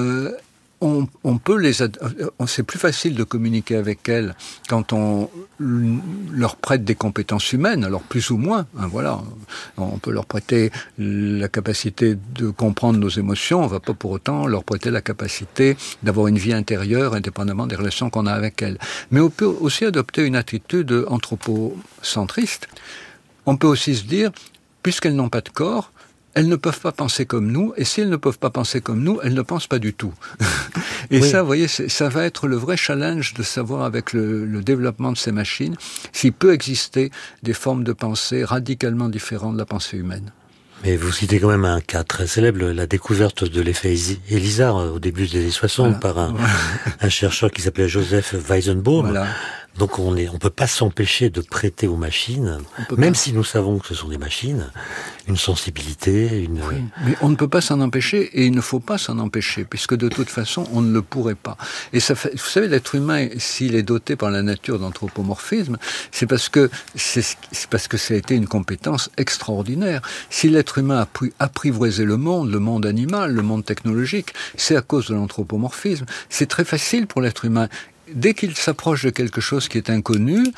on peut c'est plus facile de communiquer avec elles quand on leur prête des compétences humaines, alors plus ou moins, voilà. On peut leur prêter la capacité de comprendre nos émotions, on va pas pour autant leur prêter la capacité d'avoir une vie intérieure indépendamment des relations qu'on a avec elles. Mais on peut aussi adopter une attitude anthropocentriste. On peut aussi se dire, puisqu'elles n'ont pas de corps, elles ne peuvent pas penser comme nous, et si elles ne peuvent pas penser comme nous, elles ne pensent pas du tout. Et oui. Ça, vous voyez, ça va être le vrai challenge de savoir avec le développement de ces machines s'il peut exister des formes de pensée radicalement différentes de la pensée humaine.
Mais vous citez quand même un cas très célèbre, la découverte de l'effet Elizar au début des années 60 par un chercheur qui s'appelait Joseph Weizenbaum. Voilà. Donc on peut pas s'empêcher de prêter aux machines, même si nous savons que ce sont des machines, une sensibilité,
Oui, mais on ne peut pas s'en empêcher et il ne faut pas s'en empêcher, puisque de toute façon on ne le pourrait pas. Et ça fait, vous savez, l'être humain, s'il est doté par la nature d'anthropomorphisme, c'est parce que ça a été une compétence extraordinaire. Si l'être humain a pu apprivoiser le monde animal, le monde technologique, c'est à cause de l'anthropomorphisme. C'est très facile pour l'être humain. Dès qu'il s'approche de quelque chose qui est inconnu,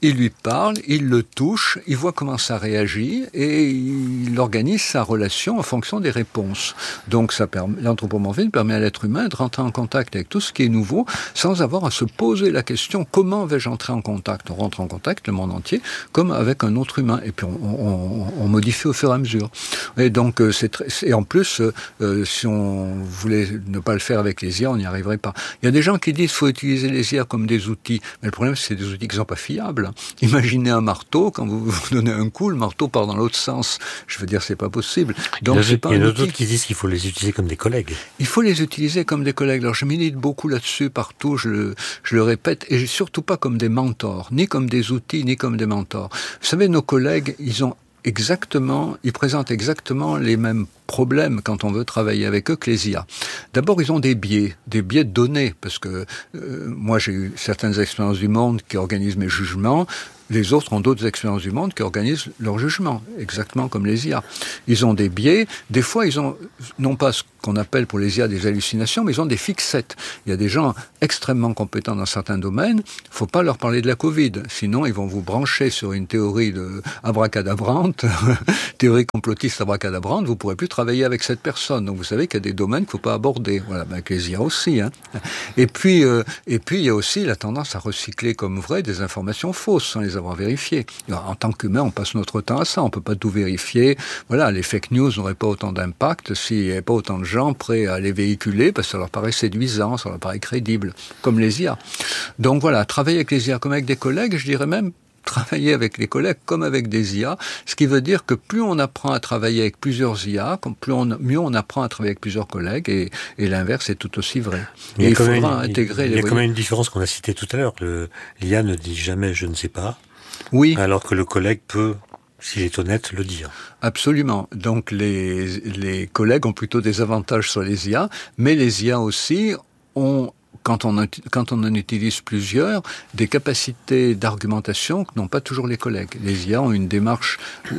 il lui parle, il le touche, il voit comment ça réagit et il organise sa relation en fonction des réponses. Donc l'anthropomorphisme permet à l'être humain de rentrer en contact avec tout ce qui est nouveau sans avoir à se poser la question comment vais-je entrer en contact. On rentre en contact le monde entier comme avec un autre humain et puis on modifie au fur et à mesure. Et donc et en plus si on voulait ne pas le faire avec les IA, on n'y arriverait pas. Il y a des gens qui disent qu'il faut utiliser les IA comme des outils, mais le problème c'est des outils qui ne sont pas fiables. Imaginez un marteau, quand vous donnez un coup, le marteau part dans l'autre sens. Je veux dire, c'est pas possible. Donc, il y en a d'autres
qui disent qu'il faut les utiliser comme des collègues.
Il faut les utiliser comme des collègues. Alors, je milite beaucoup là-dessus, partout, je le répète, et surtout pas comme des mentors, ni comme des outils, ni comme des mentors. Vous savez, nos collègues, ils présentent exactement les mêmes problèmes quand on veut travailler avec eux que les IA. D'abord, ils ont des biais de données, parce que moi j'ai eu certaines expériences du monde qui organisent mes jugements, les autres ont d'autres expériences du monde qui organisent leurs jugements, exactement comme les IA. Ils ont des biais, des fois ils ont non pas ce qu'on appelle pour les IA des hallucinations, mais ils ont des fixettes. Il y a des gens extrêmement compétents dans certains domaines, il ne faut pas leur parler de la Covid, sinon ils vont vous brancher sur une théorie abracadabrante, théorie complotiste abracadabrante, vous ne pourrez plus travailler avec cette personne. Donc vous savez qu'il y a des domaines qu'il ne faut pas aborder. Voilà, avec les IA aussi. Et puis il y a aussi la tendance à recycler comme vrai des informations fausses sans les avoir vérifiées. En tant qu'humain, on passe notre temps à ça, on ne peut pas tout vérifier. Voilà, les fake news n'auraient pas autant d'impact s'il n'y avait pas autant de gens prêts à les véhiculer parce que ça leur paraît séduisant, ça leur paraît crédible, comme les IA. Donc voilà, travailler avec les IA comme avec des collègues, je dirais même travailler avec les collègues comme avec des IA, ce qui veut dire que plus on apprend à travailler avec plusieurs IA, mieux on apprend à travailler avec plusieurs collègues, et l'inverse est tout aussi vrai.
Il y a quand même une différence qu'on a citée tout à l'heure. L'IA ne dit jamais « je ne sais pas »,
oui.
Alors que le collègue peut, s'il est honnête, le dire.
Absolument. Donc les collègues ont plutôt des avantages sur les IA, mais les IA aussi ont, quand on en utilise plusieurs, des capacités d'argumentation que n'ont pas toujours les collègues. Les IA ont une démarche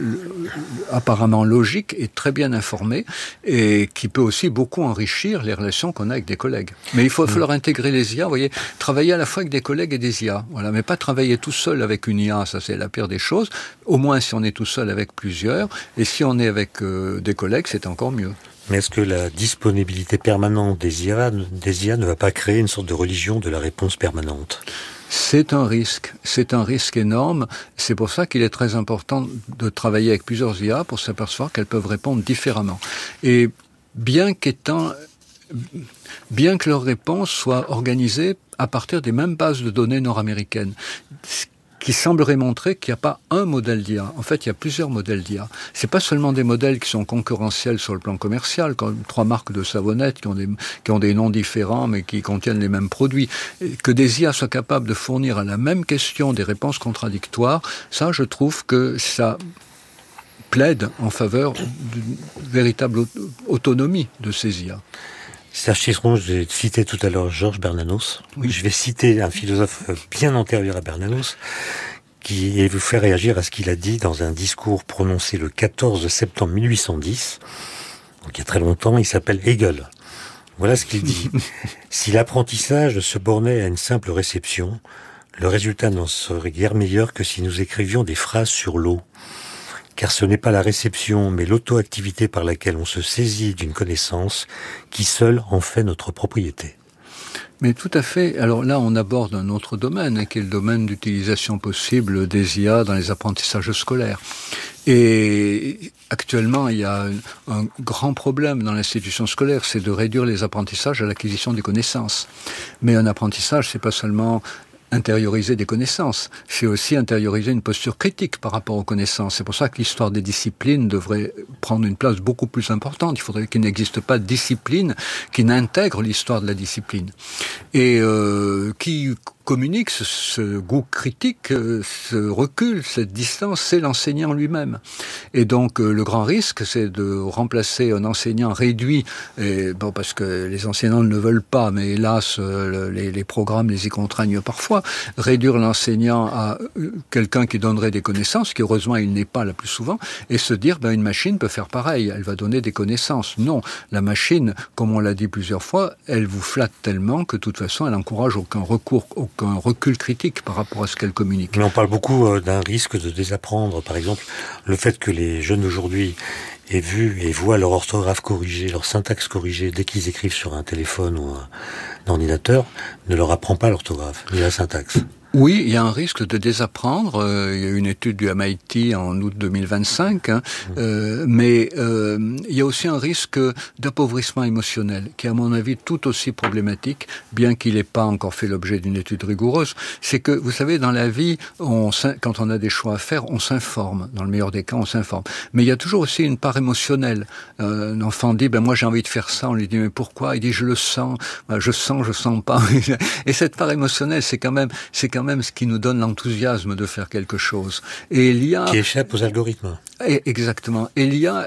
apparemment logique et très bien informée, et qui peut aussi beaucoup enrichir les relations qu'on a avec des collègues. Mais il faut falloir intégrer les IA, vous voyez, travailler à la fois avec des collègues et des IA. Voilà, mais pas travailler tout seul avec une IA, ça c'est la pire des choses. Au moins si on est tout seul avec plusieurs, et si on est avec des collègues, c'est encore mieux.
Mais est-ce que la disponibilité permanente des IA ne va pas créer une sorte de religion de la réponse permanente ?
C'est un risque énorme. C'est pour ça qu'il est très important de travailler avec plusieurs IA pour s'apercevoir qu'elles peuvent répondre différemment. Et bien que leurs réponses soient organisées à partir des mêmes bases de données nord-américaines, qui semblerait montrer qu'il n'y a pas un modèle d'IA. En fait, il y a plusieurs modèles d'IA. C'est pas seulement des modèles qui sont concurrentiels sur le plan commercial, comme 3 marques de savonnettes qui ont des noms différents, mais qui contiennent les mêmes produits. Que des IA soient capables de fournir à la même question des réponses contradictoires, ça, je trouve que ça plaide en faveur d'une véritable autonomie de ces IA.
Serge Cicéron, j'ai cité tout à l'heure Georges Bernanos. Oui. Je vais citer un philosophe bien antérieur à Bernanos qui vous fait réagir à ce qu'il a dit dans un discours prononcé le 14 septembre 1810. Donc il y a très longtemps, il s'appelle Hegel. Voilà ce qu'il dit. Si l'apprentissage se bornait à une simple réception, le résultat n'en serait guère meilleur que si nous écrivions des phrases sur l'eau. Car ce n'est pas la réception, mais l'auto-activité par laquelle on se saisit d'une connaissance qui seule en fait notre propriété.
Mais tout à fait. Alors là, on aborde un autre domaine, qui est le domaine d'utilisation possible des IA dans les apprentissages scolaires. Et actuellement, il y a un grand problème dans l'institution scolaire, c'est de réduire les apprentissages à l'acquisition des connaissances. Mais un apprentissage, c'est pas seulement intérioriser des connaissances, c'est aussi intérioriser une posture critique par rapport aux connaissances. C'est pour ça que l'histoire des disciplines devrait prendre une place beaucoup plus importante. Il faudrait qu'il n'existe pas de discipline qui n'intègre l'histoire de la discipline. Et qui communique ce goût critique, ce recul, cette distance, c'est l'enseignant lui-même. Et donc le grand risque, c'est de remplacer un enseignant réduit, parce que les enseignants ne le veulent pas, mais hélas, les programmes les y contraignent parfois, réduire l'enseignant à quelqu'un qui donnerait des connaissances, qui heureusement il n'est pas la plus souvent, et se dire, une machine peut faire pareil, elle va donner des connaissances. Non, la machine, comme on l'a dit plusieurs fois, elle vous flatte tellement que de toute façon, elle n'encourage aucun recours, aucun recul critique par rapport à ce qu'elle communique.
Mais on parle beaucoup d'un risque de désapprendre. Par exemple, le fait que les jeunes aujourd'hui aient vu et voient leur orthographe corrigée, leur syntaxe corrigée dès qu'ils écrivent sur un téléphone ou un ordinateur, ne leur apprend pas l'orthographe ni la syntaxe.
Oui, il y a un risque de désapprendre. Il y a une étude du MIT en août 2025, mais il y a aussi un risque d'appauvrissement émotionnel, qui est à mon avis tout aussi problématique, bien qu'il n'ait pas encore fait l'objet d'une étude rigoureuse. C'est que, vous savez, dans la vie, quand on a des choix à faire, on s'informe. Dans le meilleur des cas, on s'informe. Mais il y a toujours aussi une part émotionnelle. Un enfant dit, moi j'ai envie de faire ça. On lui dit, mais pourquoi? Il dit, je le sens. Je sens pas. Et cette part émotionnelle, c'est quand même ce qui nous donne l'enthousiasme de faire quelque chose. Et l'IA...
Qui échappe aux algorithmes.
Exactement. Et l'IA,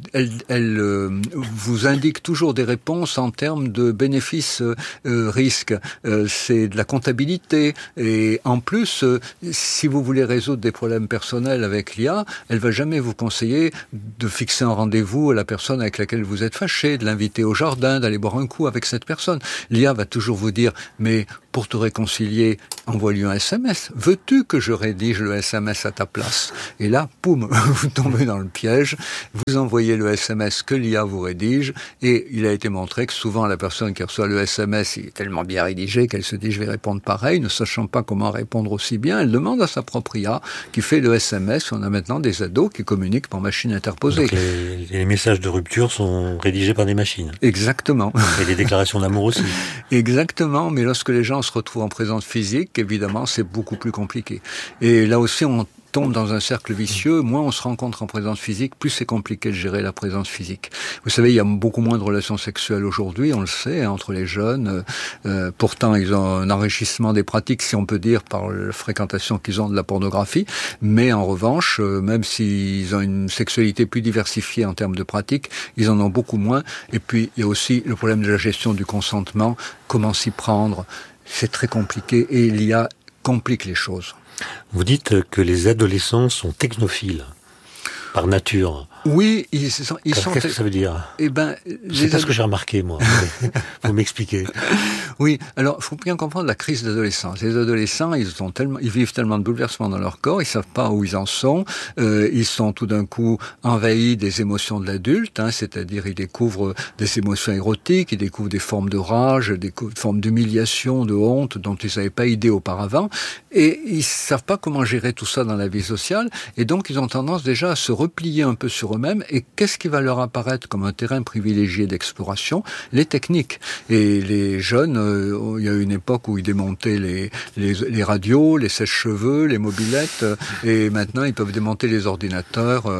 elle vous indique toujours des réponses en termes de bénéfices-risques. C'est de la comptabilité. Et en plus, si vous voulez résoudre des problèmes personnels avec l'IA, elle va jamais vous conseiller de fixer un rendez-vous à la personne avec laquelle vous êtes fâché, de l'inviter au jardin, d'aller boire un coup avec cette personne. L'IA va toujours vous dire, mais pour te réconcilier, envoie-lui un SMS. Veux-tu que je rédige le SMS à ta place? Et là, poum, vous tombez dans le piège, vous envoyez le SMS que l'IA vous rédige, et il a été montré que souvent la personne qui reçoit le SMS, il est tellement bien rédigé qu'elle se dit je vais répondre pareil, ne sachant pas comment répondre aussi bien, elle demande à sa propre IA qui fait le SMS. On a maintenant des ados qui communiquent par machine interposée.
Donc les messages de rupture sont rédigés par des machines.
Exactement.
Et les déclarations d'amour aussi.
Exactement, mais lorsque les gens se retrouvent en présence physique, évidemment, c'est beaucoup plus compliqué. Et là aussi, on tombe dans un cercle vicieux. Moins on se rencontre en présence physique, plus c'est compliqué de gérer la présence physique. Vous savez, il y a beaucoup moins de relations sexuelles aujourd'hui, on le sait, entre les jeunes. Pourtant, ils ont un enrichissement des pratiques, si on peut dire, par la fréquentation qu'ils ont de la pornographie. Mais en revanche, même s'ils ont une sexualité plus diversifiée en termes de pratiques, ils en ont beaucoup moins. Et puis, il y a aussi le problème de la gestion du consentement. Comment s'y prendre? C'est très compliqué et l'IA complique les choses.
Vous dites que les adolescents sont technophiles, par nature.
Oui, ils sont...
Qu'est-ce que ça veut dire?
C'est
pas ce que j'ai remarqué, moi. Faut m'expliquer.
Oui, alors, il faut bien comprendre la crise d'adolescence. Les adolescents, ils vivent tellement de bouleversements dans leur corps, ils savent pas où ils en sont, ils sont tout d'un coup envahis des émotions de l'adulte, c'est-à-dire ils découvrent des émotions érotiques, ils découvrent des formes de rage, des formes d'humiliation, de honte dont ils n'avaient pas idée auparavant, et ils savent pas comment gérer tout ça dans la vie sociale, et donc ils ont tendance déjà à se replier un peu sur eux-mêmes, et qu'est-ce qui va leur apparaître comme un terrain privilégié d'exploration? Les techniques. Et les jeunes, il y a eu une époque où ils démontaient les radios, les sèche-cheveux, les mobylettes, et maintenant ils peuvent démonter les ordinateurs,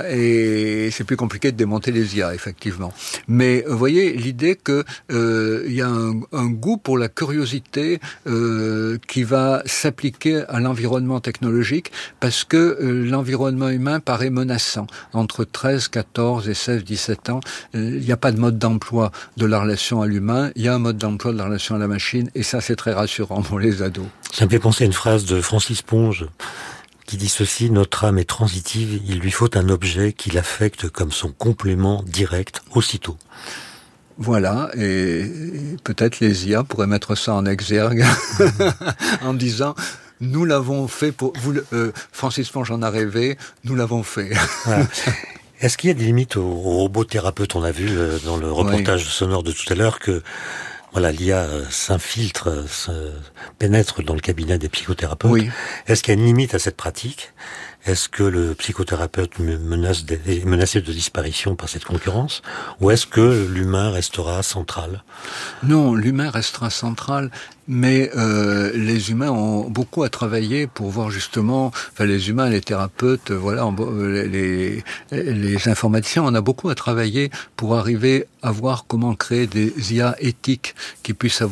et c'est plus compliqué de démonter les IA, effectivement. Mais vous voyez, l'idée que il y a un goût pour la curiosité qui va s'appliquer à l'environnement technologique, parce que l'environnement humain paraît menaçant. Entre 13, 14 et 16, 17 ans, il n'y a pas de mode d'emploi de la relation à l'humain, il y a un mode d'emploi de la relation à la machine, et ça c'est très rassurant pour les ados.
Ça me fait penser à une phrase de Francis Ponge qui dit ceci: notre âme est transitive, il lui faut un objet qui l'affecte comme son complément direct aussitôt.
Voilà, et peut-être les IA pourraient mettre ça en exergue en disant... Nous l'avons fait pour vous. Francis Ponge en a rêvé. Nous l'avons fait.
Voilà. Est-ce qu'il y a des limites aux robots thérapeutes? On a vu dans le reportage sonore de tout à l'heure que l'IA s'infiltre, pénètre dans le cabinet des psychothérapeutes.
Oui.
Est-ce qu'il y a une limite à cette pratique? Est-ce que le psychothérapeute est menacé de disparition par cette concurrence? Ou est-ce que l'humain restera central? Non,
l'humain restera central, mais les humains ont beaucoup à travailler pour voir justement, les humains, les thérapeutes, les informaticiens, on a beaucoup à travailler pour arriver à voir comment créer des IA éthiques qui puissent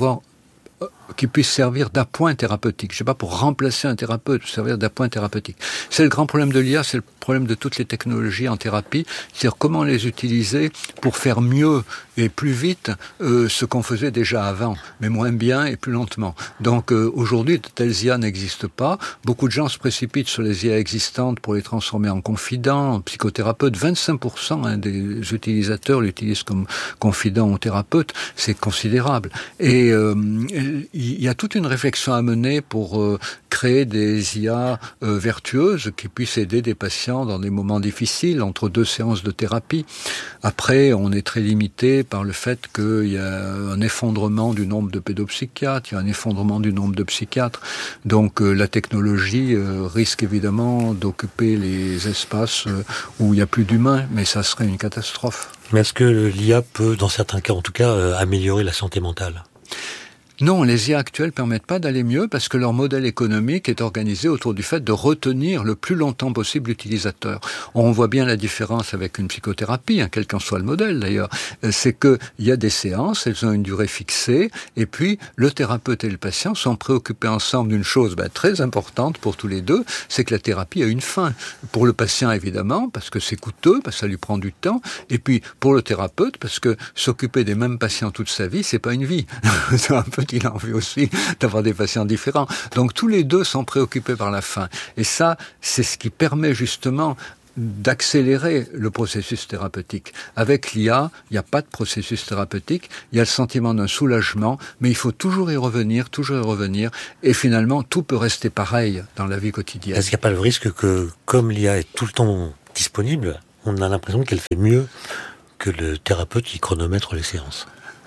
servir d'appoint thérapeutique. Je sais pas, pour remplacer un thérapeute, servir d'appoint thérapeutique. C'est le grand problème de l'IA, c'est le problème de toutes les technologies en thérapie, c'est-à-dire comment les utiliser pour faire mieux et plus vite ce qu'on faisait déjà avant, mais moins bien et plus lentement. Donc aujourd'hui, de telles IA n'existent pas. Beaucoup de gens se précipitent sur les IA existantes pour les transformer en confidents, en psychothérapeutes. 25% des utilisateurs l'utilisent comme confident ou thérapeute. C'est considérable. Et il y a toute une réflexion à mener pour créer des IA vertueuses qui puissent aider des patients dans des moments difficiles entre 2 séances de thérapie. Après, on est très limité par le fait qu'il y a un effondrement du nombre de pédopsychiatres, il y a un effondrement du nombre de psychiatres. Donc la technologie risque évidemment d'occuper les espaces où il n'y a plus d'humains, mais ça serait une catastrophe.
Mais est-ce que l'IA peut, dans certains cas en tout cas, améliorer la santé mentale ?
Non, les IA actuelles permettent pas d'aller mieux parce que leur modèle économique est organisé autour du fait de retenir le plus longtemps possible l'utilisateur. On voit bien la différence avec une psychothérapie, quel qu'en soit le modèle d'ailleurs. C'est que il y a des séances, elles ont une durée fixée, et puis le thérapeute et le patient sont préoccupés ensemble d'une chose très importante pour tous les deux, c'est que la thérapie a une fin. Pour le patient évidemment, parce que c'est coûteux, parce que ça lui prend du temps, et puis pour le thérapeute, parce que s'occuper des mêmes patients toute sa vie, c'est pas une vie. C'est un peu il a envie aussi d'avoir des patients différents. Donc tous les deux sont préoccupés par la fin. Et ça, c'est ce qui permet justement d'accélérer le processus thérapeutique. Avec l'IA, il n'y a pas de processus thérapeutique, il y a le sentiment d'un soulagement, mais il faut toujours y revenir, et finalement, tout peut rester pareil dans la vie quotidienne.
Est-ce qu'il n'y a pas le risque que, comme l'IA est tout le temps disponible, on a l'impression qu'elle fait mieux que le thérapeute qui chronomètre les séances ?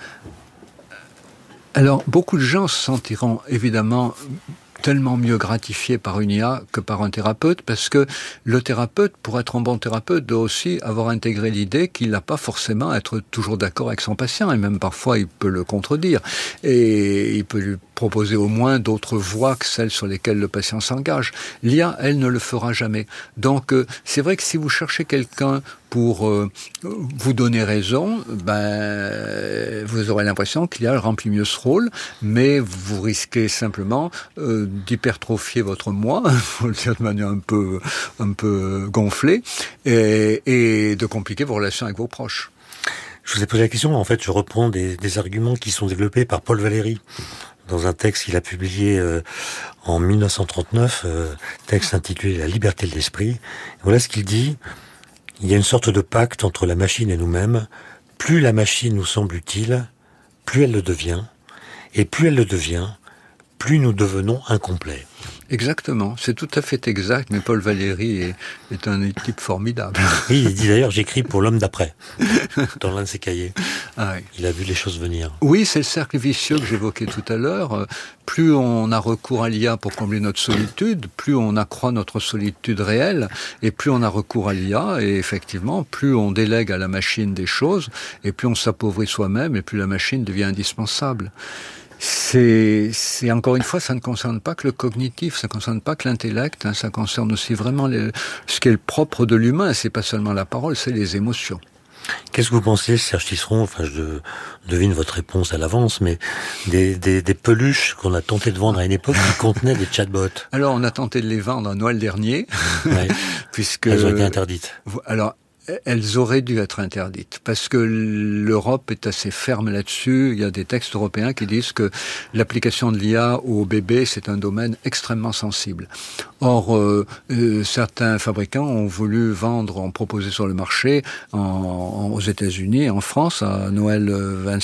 Alors, beaucoup de gens se sentiront évidemment tellement mieux gratifié par une IA que par un thérapeute, parce que le thérapeute, pour être un bon thérapeute, doit aussi avoir intégré l'idée qu'il n'a pas forcément à être toujours d'accord avec son patient, et même parfois il peut le contredire, et il peut lui proposer au moins d'autres voies que celles sur lesquelles le patient s'engage. L'IA, elle, ne le fera jamais. Donc, c'est vrai que si vous cherchez quelqu'un pour vous donner raison, vous aurez l'impression que l'IA remplit mieux ce rôle, mais vous risquez simplement d'hypertrophier votre moi, faut le dire de manière un peu gonflée, et de compliquer vos relations avec vos proches.
Je vous ai posé la question, en fait, je reprends des arguments qui sont développés par Paul Valéry dans un texte qu'il a publié en 1939, texte intitulé « La liberté de l'esprit ». Voilà ce qu'il dit. Il y a une sorte de pacte entre la machine et nous-mêmes. Plus la machine nous semble utile, plus elle le devient. Et plus elle le devient, plus nous devenons incomplets.
Exactement, c'est tout à fait exact, mais Paul Valéry est un type formidable.
Oui, il dit d'ailleurs, j'écris pour l'homme d'après, dans l'un de ses cahiers.
Ah oui.
Il a vu les choses venir.
Oui, c'est le cercle vicieux que j'évoquais tout à l'heure. Plus on a recours à l'IA pour combler notre solitude, plus on accroît notre solitude réelle, et plus on a recours à l'IA, et effectivement, plus on délègue à la machine des choses, et plus on s'appauvrit soi-même, et plus la machine devient indispensable. C'est encore une fois, ça ne concerne pas que le cognitif, ça ne concerne pas que l'intellect, ça concerne aussi vraiment ce qui est le propre de l'humain, c'est pas seulement la parole, c'est les émotions.
Qu'est-ce que vous pensez, Serge Tisseron, enfin je devine votre réponse à l'avance, mais des peluches qu'on a tenté de vendre à une époque qui contenaient des chatbots?
Alors on a tenté de les vendre à Noël dernier,
ouais.
puisque...
Elles ont été interdites.
Alors, elles auraient dû être interdites, parce que l'Europe est assez ferme là-dessus. Il y a des textes européens qui disent que l'application de l'IA aux bébés, c'est un domaine extrêmement sensible. Or, certains fabricants ont voulu proposer sur le marché aux États-Unis et en France, à Noël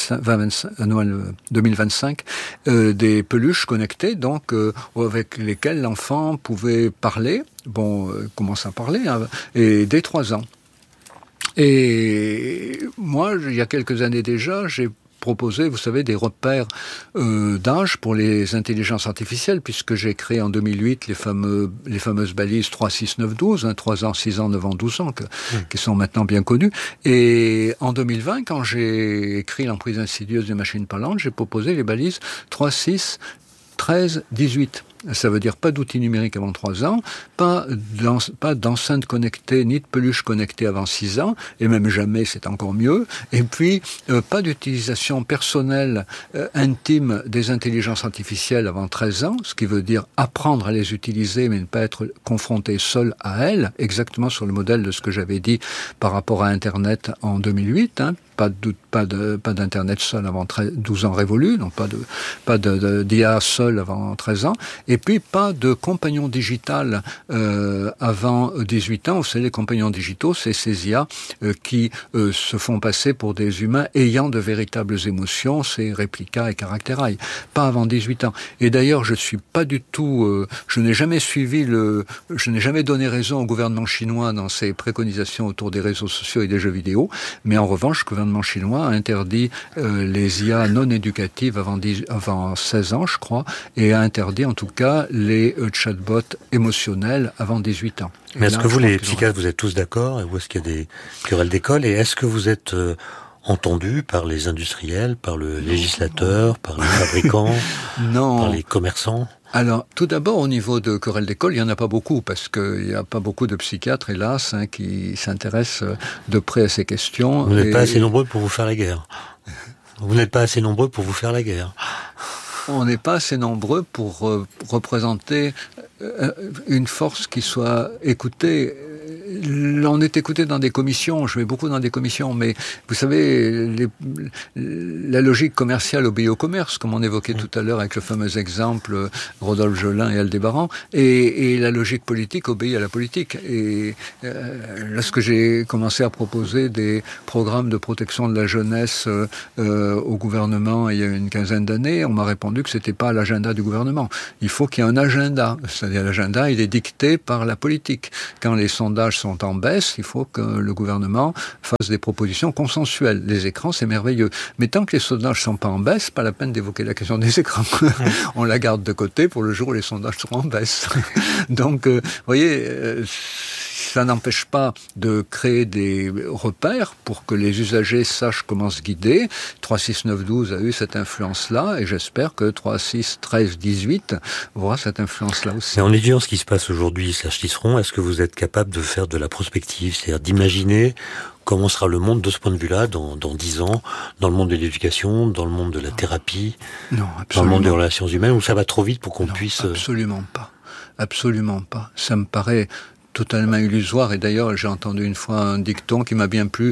2025, des peluches connectées, donc avec lesquelles l'enfant pouvait parler. Bon, commence à parler, et dès 3 ans. Et moi, il y a quelques années déjà, j'ai proposé, vous savez, des repères d'âge pour les intelligences artificielles, puisque j'ai créé en 2008 les fameuses balises 3, 6, 9, 12, 3 ans, 6 ans, 9 ans, 12 ans, qui sont maintenant bien connues. Et en 2020, quand j'ai écrit L'emprise insidieuse des machines parlantes, j'ai proposé les balises 3, 6, 13, 18. Ça veut dire pas d'outils numériques avant 3 ans, pas d'enceinte connectée, ni de peluche connectée avant 6 ans, et même jamais, c'est encore mieux. Et puis, pas d'utilisation personnelle, intime des intelligences artificielles avant 13 ans, ce qui veut dire apprendre à les utiliser, mais ne pas être confronté seul à elles, exactement sur le modèle de ce que j'avais dit par rapport à Internet en 2008, pas d'internet seul avant 12 ans révolus, donc pas d'IA seul avant 13 ans, et puis pas de compagnon digital avant 18 ans. Vous savez, les compagnons digitaux, c'est ces IA qui se font passer pour des humains ayant de véritables émotions, c'est Replica et Characteri, pas avant 18 ans. Et d'ailleurs, je suis pas du tout, je n'ai jamais donné raison au gouvernement chinois dans ses préconisations autour des réseaux sociaux et des jeux vidéo, mais en revanche, le gouvernement chinois a interdit les IA non éducatives avant 16 ans, je crois, et a interdit en tout cas les chatbots émotionnels avant 18 ans.
Mais est-ce que vous, les psychiatres, vous êtes tous d'accord, ou est-ce qu'il y a des querelles d'école, et est-ce que vous êtes entendu par les industriels, par le législateur, par les fabricants, par les commerçants?
Alors, tout d'abord, au niveau de querelles d'école, il n'y en a pas beaucoup, parce qu'il n'y a pas beaucoup de psychiatres, hélas, qui s'intéressent de près à ces questions.
Vous n'êtes pas assez nombreux pour vous faire la guerre. Vous n'êtes pas assez nombreux pour vous faire la guerre.
On n'est pas assez nombreux pour représenter une force qui soit écoutée. On est écouté dans des commissions, je vais beaucoup dans des commissions, mais vous savez, la logique commerciale obéit au commerce, comme on évoquait tout à l'heure avec le fameux exemple Rodolphe Jolin et Aldébaran, et la logique politique obéit à la politique. Et lorsque j'ai commencé à proposer des programmes de protection de la jeunesse au gouvernement il y a une quinzaine d'années, on m'a répondu que c'était pas l'agenda du gouvernement. Il faut qu'il y ait un agenda, c'est-à-dire l'agenda, il est dicté par la politique. Quand les sondages sont en baisse, il faut que le gouvernement fasse des propositions consensuelles. Les écrans, c'est merveilleux. Mais tant que les sondages sont pas en baisse, pas la peine d'évoquer la question des écrans. On la garde de côté pour le jour où les sondages seront en baisse. Donc, vous voyez, ça n'empêche pas de créer des repères pour que les usagers sachent comment se guider. 36912 a eu cette influence-là, et j'espère que 361318 aura cette influence-là aussi.
Mais en étudiant ce qui se passe aujourd'hui, Serge Tisseron, est-ce que vous êtes capable de faire de la prospective, c'est-à-dire d'imaginer comment sera le monde de ce point de vue-là dans 10 ans, dans le monde de l'éducation, dans le monde de la thérapie, dans le monde des relations humaines, où ça va trop vite pour qu'on puisse...
Absolument pas. Absolument pas. Ça me paraît totalement illusoire, et d'ailleurs j'ai entendu une fois un dicton qui m'a bien plu,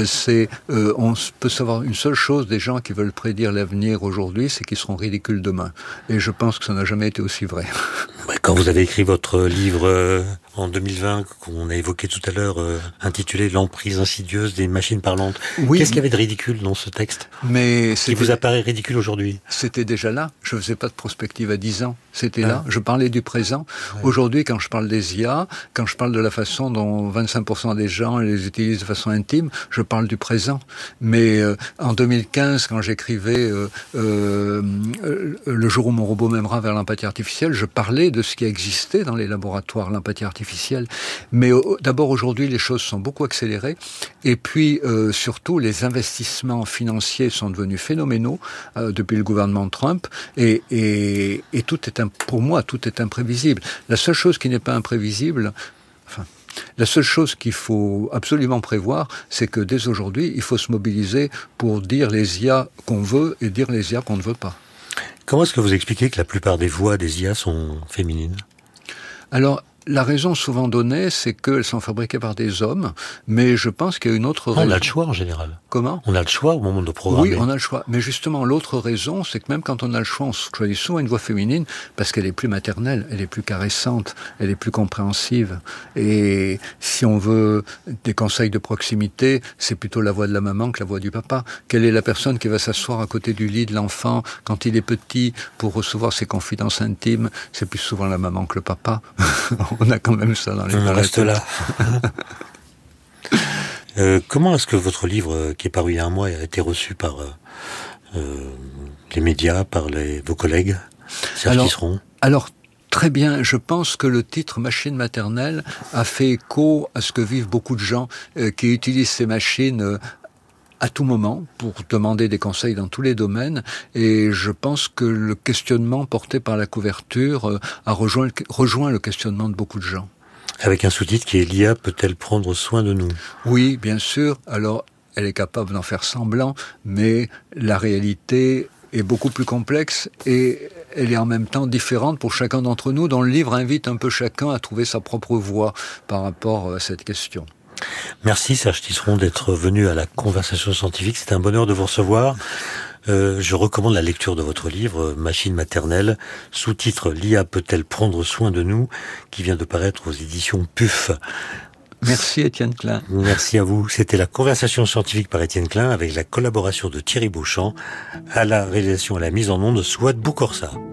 on peut savoir une seule chose des gens qui veulent prédire l'avenir aujourd'hui, c'est qu'ils seront ridicules demain. Et je pense que ça n'a jamais été aussi vrai.
Quand vous avez écrit votre livre en 2020, qu'on a évoqué tout à l'heure, intitulé « L'emprise insidieuse des machines parlantes », qu'est-ce qu'il y avait de ridicule dans ce texte qui vous apparaît ridicule aujourd'hui?
C'était déjà là. Je faisais pas de prospective à 10 ans. C'était là. Je parlais du présent. Aujourd'hui, quand je parle des IA, quand je parle de la façon dont 25% des gens les utilisent de façon intime, je parle du présent. Mais en 2015, quand j'écrivais Le jour où mon robot m'aimera vers l'empathie artificielle, je parlais de ce qui existait dans les laboratoires, l'empathie artificielle. Mais d'abord, aujourd'hui, les choses sont beaucoup accélérées. Et puis, surtout, les investissements financiers sont devenus phénoménaux depuis le gouvernement de Trump. Et tout est, pour moi, tout est imprévisible. La seule chose qui n'est pas imprévisible, la seule chose qu'il faut absolument prévoir, c'est que dès aujourd'hui, il faut se mobiliser pour dire les IA qu'on veut et dire les IA qu'on ne veut pas.
Comment est-ce que vous expliquez que la plupart des voix des IA sont féminines ?
Alors, la raison souvent donnée, c'est qu'elles sont fabriquées par des hommes, mais je pense qu'il y a une autre raison.
On a le choix en général.
Comment ?
On a le choix au moment de programmer.
Oui, on a le choix. Mais justement, l'autre raison, c'est que même quand on a le choix, on choisit souvent une voix féminine parce qu'elle est plus maternelle, elle est plus caressante, elle est plus compréhensive. Et si on veut des conseils de proximité, c'est plutôt la voix de la maman que la voix du papa. Quelle est la personne qui va s'asseoir à côté du lit de l'enfant quand il est petit pour recevoir ses confidences intimes ? C'est plus souvent la maman que le papa. On a quand même ça dans les...
On reste là. Comment est-ce que votre livre, qui est paru il y a un mois, a été reçu par les médias, par vos collègues, Serge Tisseron ?
Alors, très bien. Je pense que le titre « Machine maternelle » a fait écho à ce que vivent beaucoup de gens qui utilisent ces machines à tout moment pour demander des conseils dans tous les domaines. Et je pense que le questionnement porté par la couverture a rejoint le questionnement de beaucoup de gens.
Avec un sous-titre qui est « L'IA peut-elle prendre soin de nous ?»
Oui, bien sûr. Alors, elle est capable d'en faire semblant, mais la réalité est beaucoup plus complexe et elle est en même temps différente pour chacun d'entre nous, dont le livre invite un peu chacun à trouver sa propre voie par rapport à cette question.
Merci Serge Tisseron d'être venu à la Conversation scientifique. C'est un bonheur de vous recevoir. Je recommande la lecture de votre livre, Machine maternelle, sous-titre « L'IA peut-elle prendre soin de nous ?», qui vient de paraître aux éditions PUF.
Merci Étienne Klein.
Merci à vous. C'était la Conversation scientifique par Étienne Klein avec la collaboration de Thierry Beauchamp, à la réalisation et à la mise en onde Souad Boukorsa.